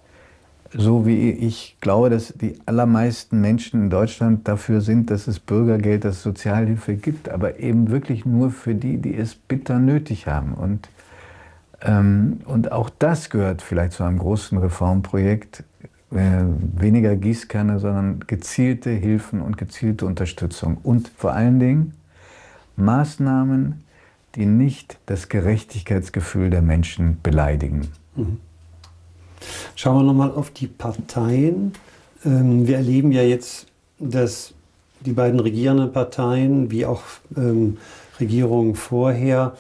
So wie ich glaube, dass die allermeisten Menschen in Deutschland dafür sind, dass es Bürgergeld, dass es Sozialhilfe gibt, aber eben wirklich nur für die, die es bitter nötig haben. Und, ähm, und auch das gehört vielleicht zu einem großen Reformprojekt. Äh, weniger Gießkanne, sondern gezielte Hilfen und gezielte Unterstützung. Und vor allen Dingen Maßnahmen, die nicht das Gerechtigkeitsgefühl der Menschen beleidigen. Mhm. Schauen wir nochmal auf die Parteien. Ähm, wir erleben ja jetzt, dass die beiden regierenden Parteien, wie auch ähm, Regierungen vorher,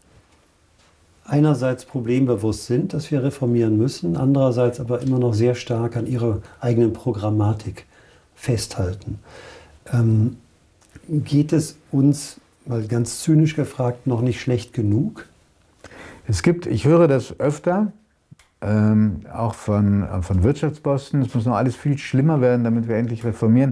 einerseits problembewusst sind, dass wir reformieren müssen, andererseits aber immer noch sehr stark an ihrer eigenen Programmatik festhalten. Ähm, geht es uns, mal ganz zynisch gefragt, noch nicht schlecht genug? Es gibt, ich höre das öfter, ähm, auch von, von Wirtschaftsbossen, es muss noch alles viel schlimmer werden, damit wir endlich reformieren.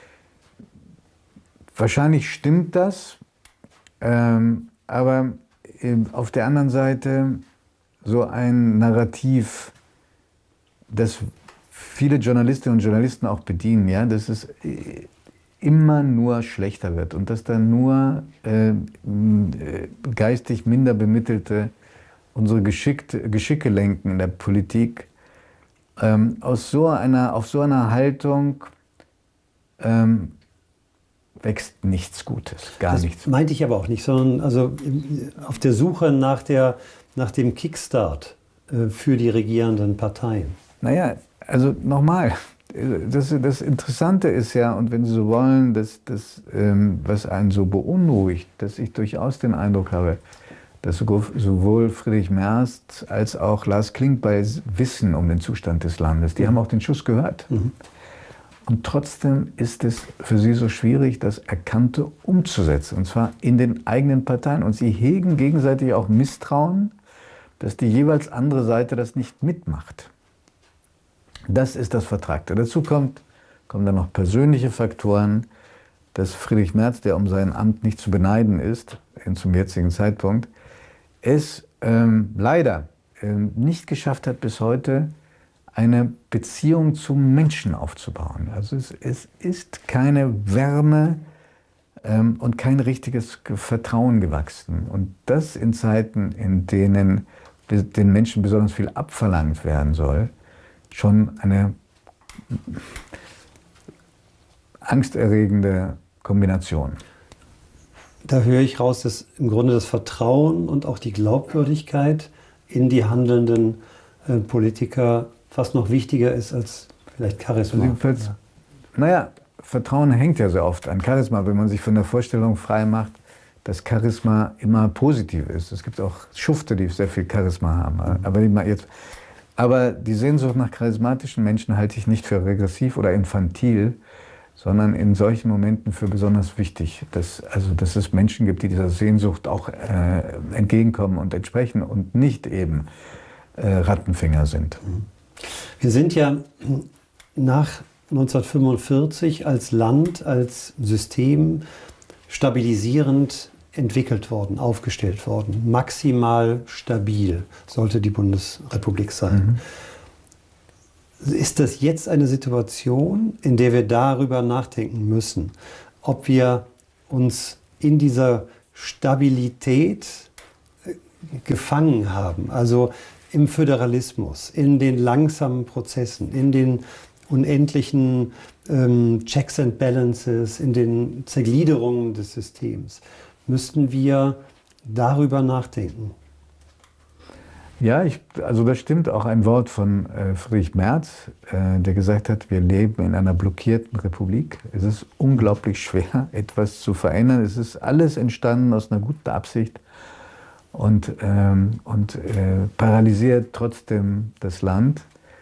Wahrscheinlich stimmt das, ähm, aber auf der anderen Seite so ein Narrativ, das viele Journalistinnen und Journalisten auch bedienen, ja, dass es immer nur schlechter wird und dass dann nur äh, geistig minder Bemittelte unsere Geschickt, Geschicke lenken in der Politik. Ähm, aus so einer, auf so einer Haltung ähm, wächst nichts Gutes, gar das nichts. Meinte ich aber auch nicht, sondern also auf der Suche nach, der, nach dem Kickstart äh, für die regierenden Parteien. Naja, also nochmal, das, das Interessante ist ja, und wenn Sie so wollen, dass das, ähm, was einen so beunruhigt, dass ich durchaus den Eindruck habe, dass sowohl Friedrich Merz als auch Lars Klingbeil wissen um den Zustand des Landes. Die haben auch den Schuss gehört. Mhm. Und trotzdem ist es für sie so schwierig, das Erkannte umzusetzen, und zwar in den eigenen Parteien. Und sie hegen gegenseitig auch Misstrauen, dass die jeweils andere Seite das nicht mitmacht. Das ist das Vertragte. Dazu kommt, kommen dann noch persönliche Faktoren, dass Friedrich Merz, der um sein Amt nicht zu beneiden ist, zum jetzigen Zeitpunkt, es ähm, leider ähm, nicht geschafft hat, bis heute eine Beziehung zum Menschen aufzubauen. Also es, es ist keine Wärme ähm, und kein richtiges Vertrauen gewachsen. Und das in Zeiten, in denen den Menschen besonders viel abverlangt werden soll, schon eine angsterregende Kombination. Da höre ich raus, dass im Grunde das Vertrauen und auch die Glaubwürdigkeit in die handelnden äh, Politiker fast noch wichtiger ist als vielleicht Charisma. Also, ja. Naja, Vertrauen hängt ja sehr oft an Charisma, wenn man sich von der Vorstellung frei macht, dass Charisma immer positiv ist. Es gibt auch Schufte, die sehr viel Charisma haben. Mhm. Aber, die jetzt, aber die Sehnsucht nach charismatischen Menschen halte ich nicht für regressiv oder infantil, sondern in solchen Momenten für besonders wichtig. Dass, also, dass es Menschen gibt, die dieser Sehnsucht auch äh, entgegenkommen und entsprechen und nicht eben äh, Rattenfänger sind. Wir sind ja nach neunzehnhundertfünfundvierzig als Land, als System stabilisierend entwickelt worden, aufgestellt worden. Maximal stabil sollte die Bundesrepublik sein. Mhm. Ist das jetzt eine Situation, in der wir darüber nachdenken müssen, ob wir uns in dieser Stabilität gefangen haben, also im Föderalismus, in den langsamen Prozessen, in den unendlichen ähm, Checks and Balances, in den Zergliederungen des Systems, müssten wir darüber nachdenken? Ja, ich, also das stimmt auch ein Wort von äh, Friedrich Merz, äh, der gesagt hat, wir leben in einer blockierten Republik. Es ist unglaublich schwer, etwas zu verändern. Es ist alles entstanden aus einer guten Absicht und, ähm, und äh, paralysiert trotzdem das Land.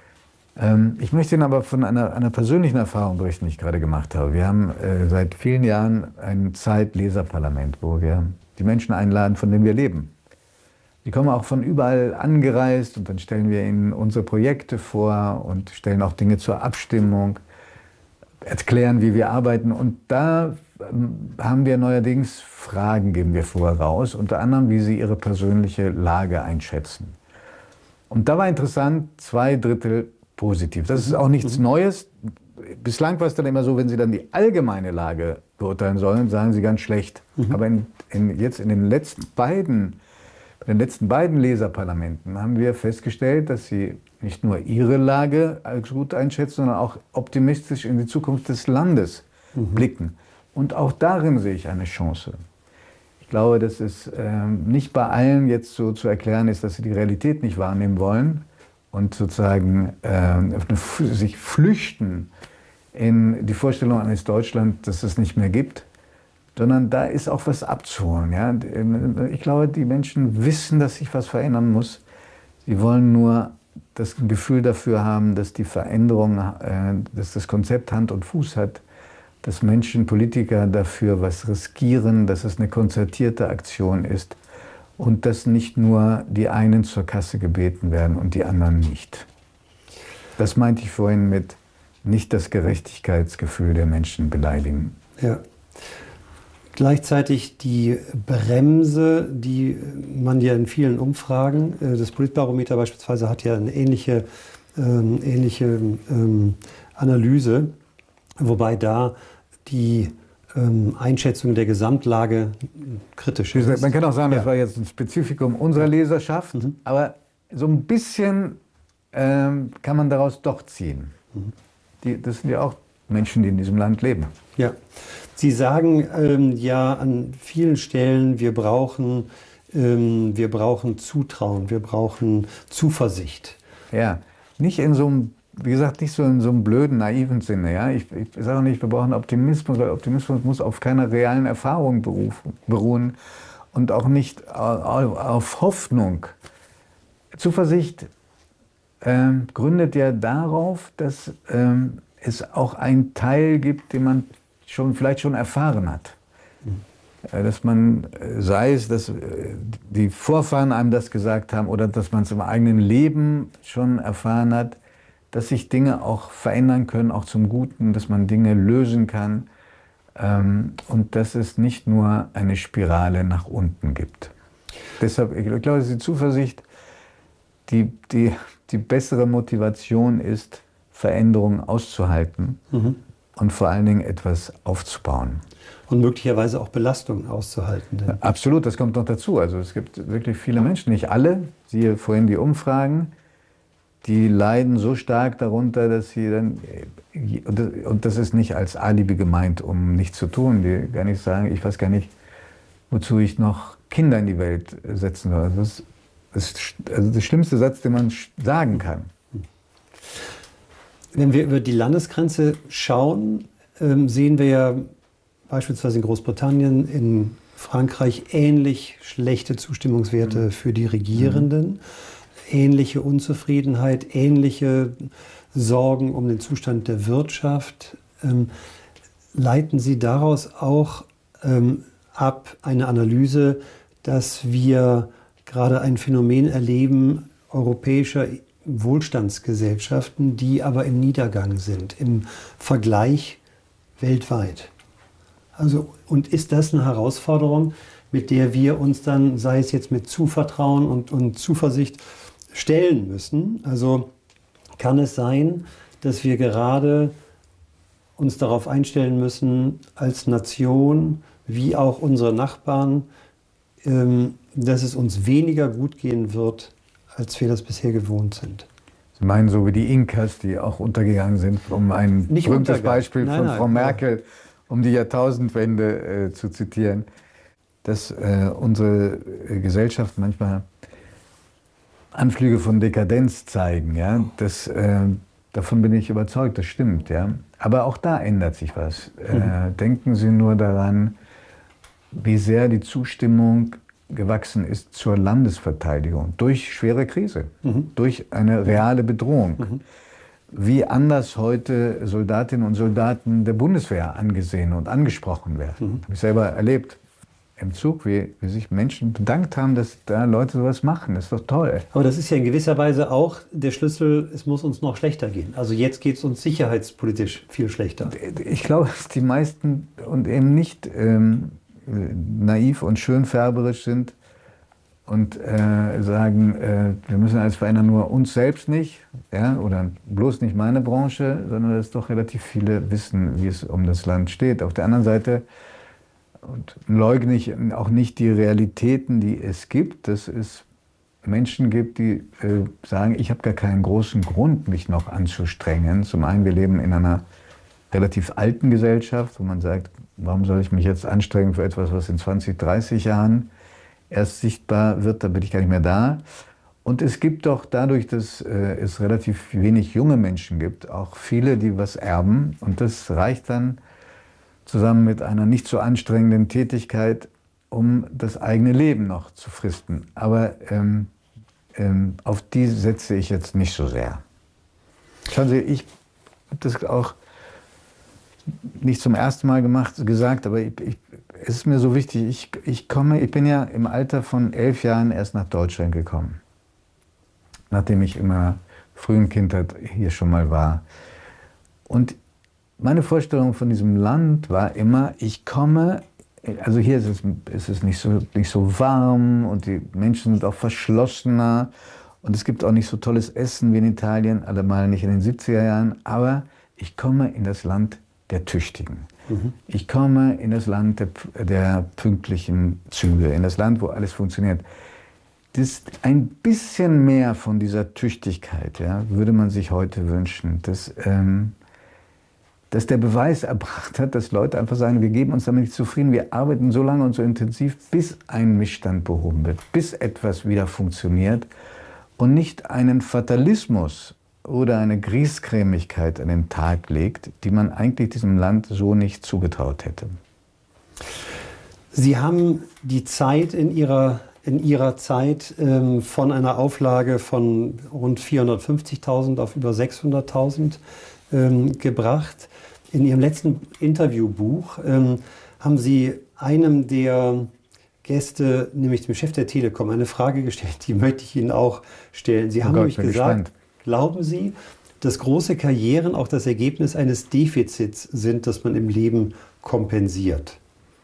Ähm, ich möchte Ihnen aber von einer, einer persönlichen Erfahrung berichten, die ich gerade gemacht habe. Wir haben äh, seit vielen Jahren ein Zeitleserparlament, wo wir die Menschen einladen, von denen wir leben. Die kommen auch von überall angereist und dann stellen wir ihnen unsere Projekte vor und stellen auch Dinge zur Abstimmung, erklären, wie wir arbeiten. Und da haben wir neuerdings Fragen, geben wir vorher raus, unter anderem, wie sie ihre persönliche Lage einschätzen. Und da war interessant, zwei Drittel positiv. Das ist auch nichts Neues. Bislang war es dann immer so, wenn Sie dann die allgemeine Lage beurteilen sollen, sagen Sie ganz schlecht. Mhm. Aber in, in, jetzt in den letzten beiden In den letzten beiden Leserparlamenten haben wir festgestellt, dass sie nicht nur ihre Lage als gut einschätzen, sondern auch optimistisch in die Zukunft des Landes mhm. blicken. Und auch darin sehe ich eine Chance. Ich glaube, dass es äh, nicht bei allen jetzt so zu erklären ist, dass sie die Realität nicht wahrnehmen wollen und sozusagen äh, sich flüchten in die Vorstellung eines Deutschland, das es nicht mehr gibt. Sondern da ist auch was abzuholen. Ja? Ich glaube, die Menschen wissen, dass sich was verändern muss. Sie wollen nur das Gefühl dafür haben, dass die Veränderung, äh, dass das Konzept Hand und Fuß hat, dass Menschen, Politiker dafür was riskieren, dass es eine konzertierte Aktion ist und dass nicht nur die einen zur Kasse gebeten werden und die anderen nicht. Das meinte ich vorhin mit nicht das Gerechtigkeitsgefühl der Menschen beleidigen. Ja. Gleichzeitig die Bremse, die man ja in vielen Umfragen, das Politbarometer beispielsweise hat ja eine ähnliche, ähm, ähnliche ähm, Analyse, wobei da die ähm, Einschätzung der Gesamtlage kritisch ist. Man kann auch sagen, ja. Das war jetzt ein Spezifikum unserer Leserschaft, mhm. aber so ein bisschen ähm, kann man daraus doch ziehen. Mhm. Die, das sind ja auch Menschen, die in diesem Land leben. Ja. Sie sagen ähm, ja an vielen Stellen, wir brauchen, ähm, wir brauchen Zutrauen, wir brauchen Zuversicht. Ja, nicht in so einem, wie gesagt, nicht so in so einem blöden, naiven Sinne. Ja? Ich, ich sage nicht, wir brauchen Optimismus, weil Optimismus muss auf keiner realen Erfahrung beruhen und auch nicht auf, auf Hoffnung. Zuversicht ähm, gründet ja darauf, dass ähm, es auch einen Teil gibt, den man schon, vielleicht schon erfahren hat. Mhm. Dass man, sei es, dass die Vorfahren einem das gesagt haben oder dass man es im eigenen Leben schon erfahren hat, dass sich Dinge auch verändern können, auch zum Guten, dass man Dinge lösen kann ähm, und dass es nicht nur eine Spirale nach unten gibt. Deshalb, ich glaube, dass die Zuversicht, die, die, die bessere Motivation ist, Veränderungen auszuhalten. Mhm. Und vor allen Dingen etwas aufzubauen. Und möglicherweise auch Belastungen auszuhalten. Ja, absolut, das kommt noch dazu. Also es gibt wirklich viele Menschen, nicht alle, siehe vorhin die Umfragen, die leiden so stark darunter, dass sie dann, und das ist nicht als Alibi gemeint, um nichts zu tun, die gar nicht sagen, ich weiß gar nicht, wozu ich noch Kinder in die Welt setzen soll. Das ist also der schlimmste Satz, den man sagen kann. Wenn wir über die Landesgrenze schauen, ähm, sehen wir ja beispielsweise in Großbritannien, in Frankreich ähnlich schlechte Zustimmungswerte mhm. für die Regierenden, mhm. ähnliche Unzufriedenheit, ähnliche Sorgen um den Zustand der Wirtschaft. Ähm, leiten Sie daraus auch ähm, ab eine Analyse, dass wir gerade ein Phänomen erleben europäischer Wohlstandsgesellschaften, die aber im Niedergang sind, im Vergleich weltweit. Also, und ist das eine Herausforderung, mit der wir uns dann, sei es jetzt mit Zuvertrauen und, und Zuversicht, stellen müssen? Also kann es sein, dass wir gerade uns darauf einstellen müssen, als Nation, wie auch unsere Nachbarn, ähm, dass es uns weniger gut gehen wird, als wir das bisher gewohnt sind? Sie meinen so wie die Inkas, die auch untergegangen sind, um ein Nicht berühmtes Beispiel nein, von nein, Frau nein. Merkel, um die Jahrtausendwende äh, zu zitieren, dass äh, unsere äh, Gesellschaft manchmal Anflüge von Dekadenz zeigen. Ja? Das, äh, davon bin ich überzeugt, das stimmt. Ja? Aber auch da ändert sich was. Mhm. Äh, denken Sie nur daran, wie sehr die Zustimmung gewachsen ist zur Landesverteidigung durch schwere Krise, mhm. durch eine reale Bedrohung. Mhm. Wie anders heute Soldatinnen und Soldaten der Bundeswehr angesehen und angesprochen werden. Mhm. Habe ich selber erlebt im Zug, wie, wie sich Menschen bedankt haben, dass da Leute sowas machen. Das ist doch toll. Aber das ist ja in gewisser Weise auch der Schlüssel, es muss uns noch schlechter gehen. Also jetzt geht es uns sicherheitspolitisch viel schlechter. Ich glaube, dass die meisten und eben nicht ähm, naiv und schönfärberisch sind und äh, sagen, äh, wir müssen alles verändern, nur uns selbst nicht, ja, oder bloß nicht meine Branche, sondern dass doch relativ viele wissen, wie es um das Land steht. Auf der anderen Seite und leugne ich auch nicht die Realitäten, die es gibt, dass es Menschen gibt, die äh, sagen, ich habe gar keinen großen Grund, mich noch anzustrengen. Zum einen, wir leben in einer relativ alten Gesellschaft, wo man sagt, warum soll ich mich jetzt anstrengen für etwas, was in zwanzig, dreißig Jahren erst sichtbar wird, da bin ich gar nicht mehr da. Und es gibt doch dadurch, dass äh, es relativ wenig junge Menschen gibt, auch viele, die was erben. Und das reicht dann zusammen mit einer nicht so anstrengenden Tätigkeit, um das eigene Leben noch zu fristen. Aber ähm, ähm, auf die setze ich jetzt nicht so sehr. Schauen Sie, ich habe das auch nicht zum ersten Mal gemacht, gesagt, aber ich, ich, es ist mir so wichtig, ich, ich, komme, ich bin ja im Alter von elf Jahren erst nach Deutschland gekommen, nachdem ich in meiner frühen Kindheit hier schon mal war. Und meine Vorstellung von diesem Land war immer, ich komme, also hier ist es, ist es nicht, so, nicht so warm und die Menschen sind auch verschlossener und es gibt auch nicht so tolles Essen wie in Italien, allemal nicht in den siebziger Jahren, aber ich komme in das Land der Tüchtigen. Mhm. Ich komme in das Land der, der pünktlichen Züge, in das Land, wo alles funktioniert. Das ein bisschen mehr von dieser Tüchtigkeit, ja, würde man sich heute wünschen, dass, ähm, dass der Beweis erbracht hat, dass Leute einfach sagen, wir geben uns damit nicht zufrieden, wir arbeiten so lange und so intensiv, bis ein Missstand behoben wird, bis etwas wieder funktioniert und nicht einen Fatalismus oder eine Griesgrämigkeit an den Tag legt, die man eigentlich diesem Land so nicht zugetraut hätte. Sie haben die Zeit in Ihrer, in Ihrer Zeit ähm, von einer Auflage von rund vierhundertfünfzigtausend auf über sechshunderttausend ähm, gebracht. In Ihrem letzten Interviewbuch ähm, haben Sie einem der Gäste, nämlich dem Chef der Telekom, eine Frage gestellt, die möchte ich Ihnen auch stellen. Sie Oh haben Gott, nämlich bin gesagt, gespannt. glauben Sie, dass große Karrieren auch das Ergebnis eines Defizits sind, das man im Leben kompensiert?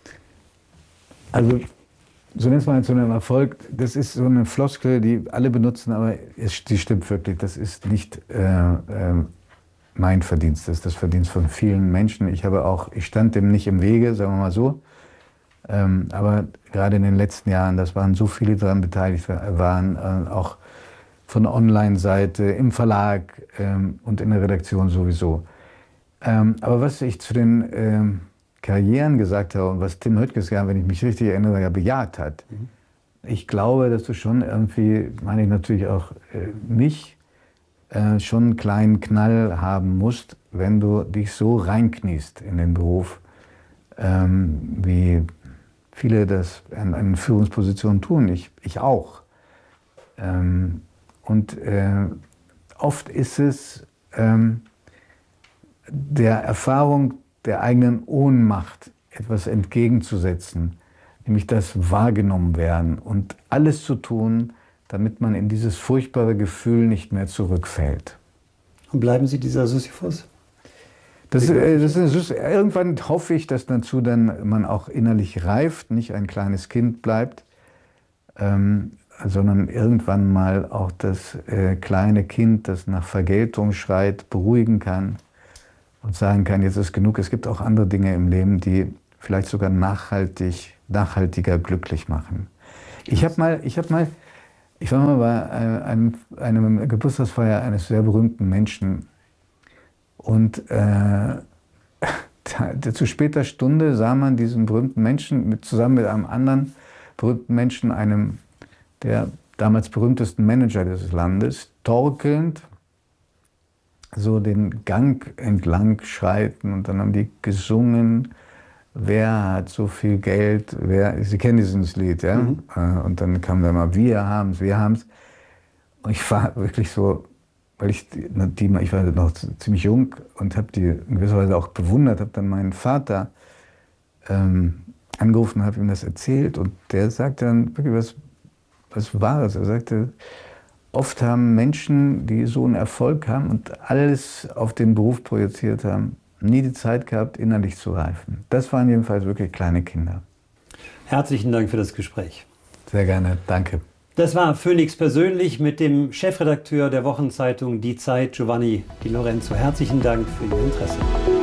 Also zunächst mal zu einem Erfolg, das ist so eine Floskel, die alle benutzen, aber es, die stimmt wirklich. Das ist nicht äh, äh, mein Verdienst, das ist das Verdienst von vielen Menschen. Ich habe auch, ich stand dem nicht im Wege, sagen wir mal so. Ähm, aber gerade in den letzten Jahren, das waren so viele, die daran beteiligt waren, äh, auch von der Online-Seite, im Verlag ähm, und in der Redaktion sowieso. Ähm, aber was ich zu den ähm, Karrieren gesagt habe und was Tim Höttges, ja, wenn ich mich richtig erinnere, ja bejaht hat, mhm. ich glaube, dass du schon irgendwie, meine ich natürlich auch äh, mich, äh, schon einen kleinen Knall haben musst, wenn du dich so reinkniest in den Beruf, ähm, wie viele das an, an Führungspositionen tun. Ich, ich auch. Ähm, Und äh, oft ist es ähm, der Erfahrung der eigenen Ohnmacht etwas entgegenzusetzen, nämlich das wahrgenommen werden und alles zu tun, damit man in dieses furchtbare Gefühl nicht mehr zurückfällt. Und bleiben Sie dieser Sisyphus? Das, äh, das ist, irgendwann hoffe ich, dass dazu dann man auch innerlich reift, nicht ein kleines Kind bleibt, ähm, sondern irgendwann mal auch das äh, kleine Kind, das nach Vergeltung schreit, beruhigen kann und sagen kann, jetzt ist genug. Es gibt auch andere Dinge im Leben, die vielleicht sogar nachhaltig, nachhaltiger glücklich machen. Ich habe mal, ich habe mal, ich war mal bei einem, einem Geburtstagsfeier eines sehr berühmten Menschen und äh, zu später Stunde sah man diesen berühmten Menschen mit, zusammen mit einem anderen berühmten Menschen, einem der damals berühmtesten Manager des Landes, torkelnd so den Gang entlang schreiten und dann haben die gesungen, wer hat so viel Geld, wer, Sie kennen dieses Lied, ja? Mhm. Und dann kam da mal, wir haben's, wir haben's. Und ich war wirklich so, weil ich, die, ich war noch ziemlich jung und habe die in gewisser Weise auch bewundert, habe dann meinen Vater ähm, angerufen und habe ihm das erzählt und der sagte dann wirklich was, was Wahres. Er sagte, oft haben Menschen, die so einen Erfolg haben und alles auf den Beruf projiziert haben, nie die Zeit gehabt, innerlich zu reifen. Das waren jedenfalls wirklich kleine Kinder. Herzlichen Dank für das Gespräch. Sehr gerne, danke. Das war Phoenix persönlich mit dem Chefredakteur der Wochenzeitung Die Zeit, Giovanni Di Lorenzo. Herzlichen Dank für Ihr Interesse.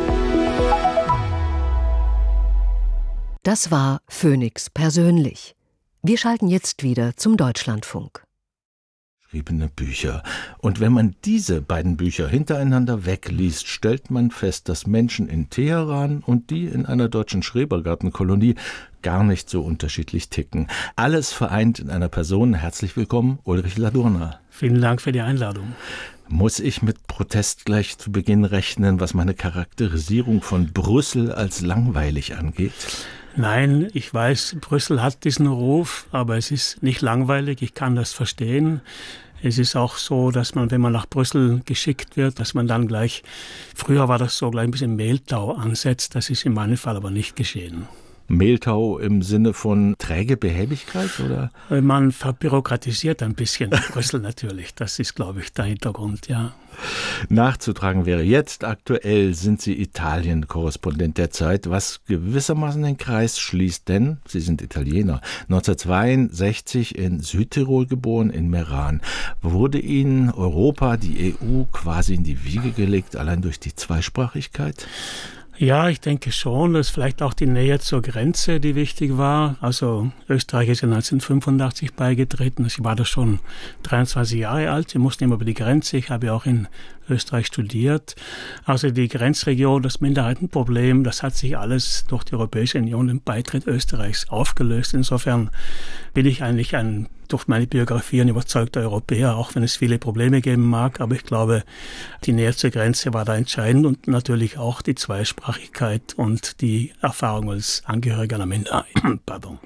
Das war Phoenix persönlich. Wir schalten jetzt wieder zum Deutschlandfunk. Geschriebene Bücher. Und wenn man diese beiden Bücher hintereinander wegliest, stellt man fest, dass Menschen in Teheran und die in einer deutschen Schrebergartenkolonie gar nicht so unterschiedlich ticken. Alles vereint in einer Person. Herzlich willkommen, Ulrich Ladurner. Vielen Dank für die Einladung. Muss ich mit Protest gleich zu Beginn rechnen, was meine Charakterisierung von Brüssel als langweilig angeht? Nein, ich weiß, Brüssel hat diesen Ruf, aber es ist nicht langweilig, ich kann das verstehen. Es ist auch so, dass man, wenn man nach Brüssel geschickt wird, dass man dann gleich, früher war das so, gleich ein bisschen Mehltau ansetzt. Das ist in meinem Fall aber nicht geschehen. Mehltau im Sinne von träge Behäbigkeit, oder? Man verbürokratisiert ein bisschen Brüssel natürlich. Das ist, glaube ich, der Hintergrund, ja. Nachzutragen wäre jetzt, aktuell sind Sie Italien-Korrespondent der Zeit, was gewissermaßen den Kreis schließt, denn Sie sind Italiener. neunzehnhundertzweiundsechzig in Südtirol geboren, in Meran. Wurde Ihnen Europa, die E U, quasi in die Wiege gelegt, allein durch die Zweisprachigkeit? Ja, ich denke schon. Das ist vielleicht auch die Nähe zur Grenze, die wichtig war. Also Österreich ist ja neunzehnhundertfünfundachtzig beigetreten. Ich war da schon dreiundzwanzig Jahre alt. Wir mussten immer über die Grenze. Ich habe ja auch in Österreich studiert. Also die Grenzregion, das Minderheitenproblem, das hat sich alles durch die Europäische Union, den Beitritt Österreichs, aufgelöst. Insofern bin ich eigentlich ein durch meine Biografie ein überzeugter Europäer, auch wenn es viele Probleme geben mag. Aber ich glaube, die Nähe zur Grenze war da entscheidend und natürlich auch die Zweisprachigkeit und die Erfahrung als Angehöriger einer Minderheit. Pardon.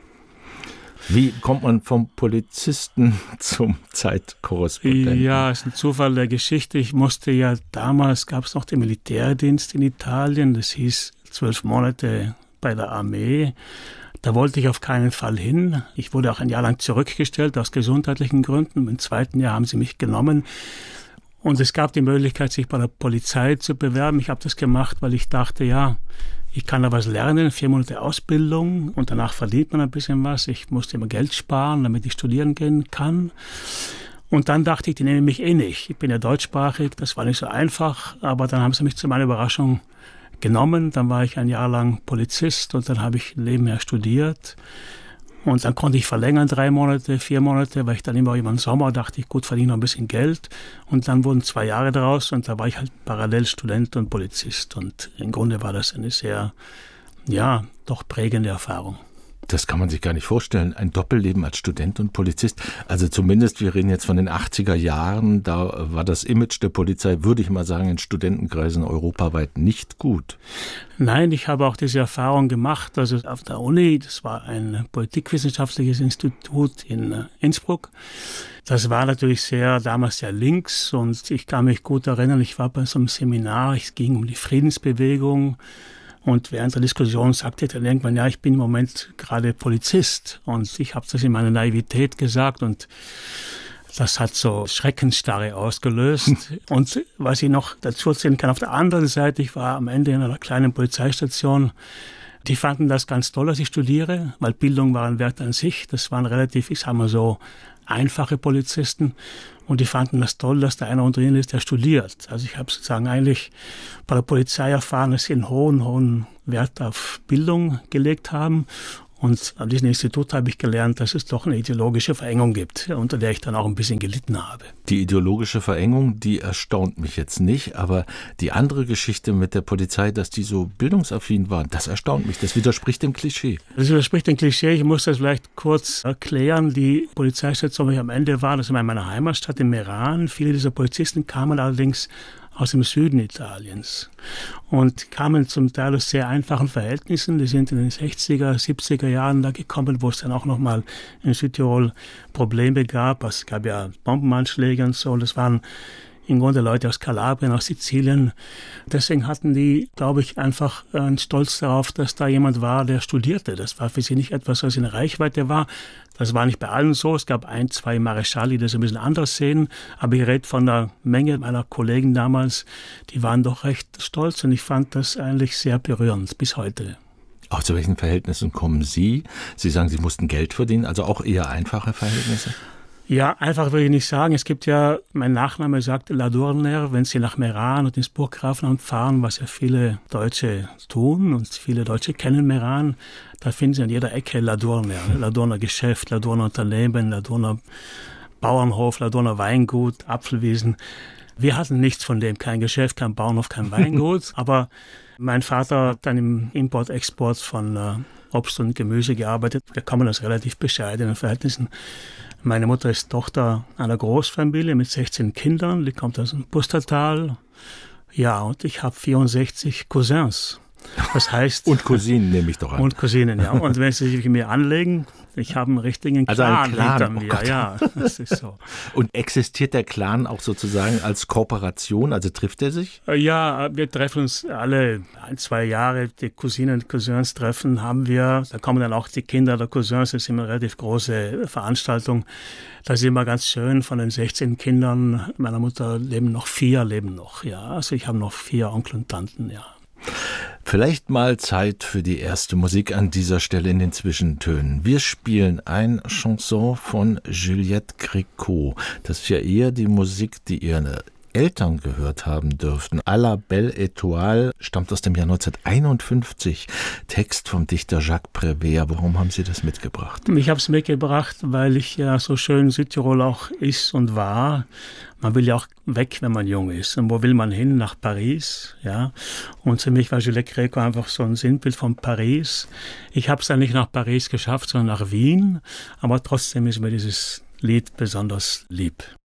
Wie kommt man vom Polizisten zum Zeitkorrespondenten? Ja, es ist ein Zufall der Geschichte. Ich musste ja, damals gab es noch den Militärdienst in Italien. Das hieß zwölf Monate bei der Armee. Da wollte ich auf keinen Fall hin. Ich wurde auch ein Jahr lang zurückgestellt aus gesundheitlichen Gründen. Im zweiten Jahr haben sie mich genommen. Und es gab die Möglichkeit, sich bei der Polizei zu bewerben. Ich habe das gemacht, weil ich dachte, ja, ich kann da was lernen, vier Monate Ausbildung und danach verdient man ein bisschen was. Ich musste immer Geld sparen, damit ich studieren gehen kann. Und dann dachte ich, die nehmen mich eh nicht. Ich bin ja deutschsprachig, das war nicht so einfach. Aber dann haben sie mich zu meiner Überraschung genommen. Dann war ich ein Jahr lang Polizist und dann habe ich nebenher studiert. Und dann konnte ich verlängern, drei Monate, vier Monate, weil ich dann immer über den Sommer dachte ich, gut, verdiene noch ein bisschen Geld. Und dann wurden zwei Jahre daraus und da war ich halt parallel Student und Polizist. Und im Grunde war das eine sehr, ja, doch prägende Erfahrung. Das kann man sich gar nicht vorstellen, ein Doppelleben als Student und Polizist. Also zumindest, wir reden jetzt von den achtziger Jahren, da war das Image der Polizei, würde ich mal sagen, in Studentenkreisen europaweit nicht gut. Nein, ich habe auch diese Erfahrung gemacht, also auf der Uni, das war ein politikwissenschaftliches Institut in Innsbruck. Das war natürlich sehr, damals sehr links und ich kann mich gut erinnern, ich war bei so einem Seminar, es ging um die Friedensbewegung. Und während der Diskussion sagte er dann irgendwann, ja, ich bin im Moment gerade Polizist. Und ich habe das in meiner Naivität gesagt. Und Das hat so Schreckensstarre ausgelöst. Und was ich noch dazu erzählen kann, auf der anderen Seite, ich war am Ende in einer kleinen Polizeistation. Die fanden das ganz toll, dass ich studiere, weil Bildung war ein Wert an sich. Das waren relativ, ich sag mal so, einfache Polizisten. Und die fanden das toll, dass da einer unter ihnen ist, der studiert. Also ich habe sozusagen eigentlich bei der Polizei erfahren, dass sie einen hohen, hohen Wert auf Bildung gelegt haben. Und an diesem Institut habe ich gelernt, dass es doch eine ideologische Verengung gibt, unter der ich dann auch ein bisschen gelitten habe. Die ideologische Verengung, die erstaunt mich jetzt nicht, aber die andere Geschichte mit der Polizei, dass die so bildungsaffin waren, das erstaunt mich. Das widerspricht dem Klischee. Das widerspricht dem Klischee. Ich muss das vielleicht kurz erklären. Die Polizeistation, wo ich am Ende war, das war in meiner Heimatstadt in Meran. Viele dieser Polizisten kamen allerdings aus dem Süden Italiens und kamen zum Teil aus sehr einfachen Verhältnissen. Die sind in den sechziger, siebziger Jahren da gekommen, wo es dann auch nochmal in Südtirol Probleme gab. Es gab ja Bombenanschläge und so. Und das waren im Grunde Leute aus Kalabrien, aus Sizilien. Deswegen hatten die, glaube ich, einfach einen Stolz darauf, dass da jemand war, der studierte. Das war für sie nicht etwas, was in Reichweite war. Das war nicht bei allen so. Es gab ein, zwei Mareschalli, die das ein bisschen anders sehen. Aber ich rede von der Menge meiner Kollegen damals. Die waren doch recht stolz und ich fand das eigentlich sehr berührend bis heute. Auch zu welchen Verhältnissen kommen Sie? Sie sagen, Sie mussten Geld verdienen, also auch eher einfache Verhältnisse? Ja, einfach will ich nicht sagen. Es gibt ja, mein Nachname sagt Ladurner, wenn Sie nach Meran und ins Burggrafenamt fahren, was ja viele Deutsche tun und viele Deutsche kennen Meran, da finden Sie an jeder Ecke Ladurner. Ladurner Geschäft, Ladurner Unternehmen, Ladurner Bauernhof, Ladurner Weingut, Apfelwiesen. Wir hatten nichts von dem, kein Geschäft, kein Bauernhof, kein Weingut, aber mein Vater hat dann im Import-Export von äh, Obst und Gemüse gearbeitet. Da kann man aus relativ bescheidenen Verhältnissen. Meine Mutter ist Tochter einer Großfamilie mit sechzehn Kindern, die kommt aus dem Pustertal. Ja, und ich habe vierundsechzig Cousins. Das heißt... Und Cousinen nehme ich doch an. Und Cousinen, ja. Und wenn Sie sich mit mir anlegen, ich habe einen richtigen also Clan, ein Clan hinter oh mir. Gott. Ja, das ist so. Und existiert der Clan auch sozusagen als Kooperation? Also trifft er sich? Ja, wir treffen uns alle ein, zwei Jahre. Die Cousinen und Cousins treffen haben wir. Da kommen dann auch die Kinder der Cousins. Das ist immer eine relativ große Veranstaltung. Das ist immer ganz schön. Von den sechzehn Kindern meiner Mutter leben noch vier, leben noch. Ja, also ich habe noch vier Onkel und Tanten, ja. Vielleicht mal Zeit für die erste Musik an dieser Stelle in den Zwischentönen. Wir spielen ein Chanson von Juliette Gréco. Das ist ja eher die Musik, die ihre Eltern gehört haben dürften. À la Belle Étoile stammt aus dem Jahr neunzehnhunderteinundfünfzig. Text vom Dichter Jacques Prévert. Warum haben Sie das mitgebracht? Ich habe es mitgebracht, weil ich ja so schön Südtirol auch ist und war. Man will ja auch weg, wenn man jung ist. Und wo will man hin? Nach Paris, ja. Und für mich war Juliette Gréco einfach so ein Sinnbild von Paris. Ich habe es dann nicht nach Paris geschafft, sondern nach Wien. Aber trotzdem ist mir dieses Lied besonders lieb.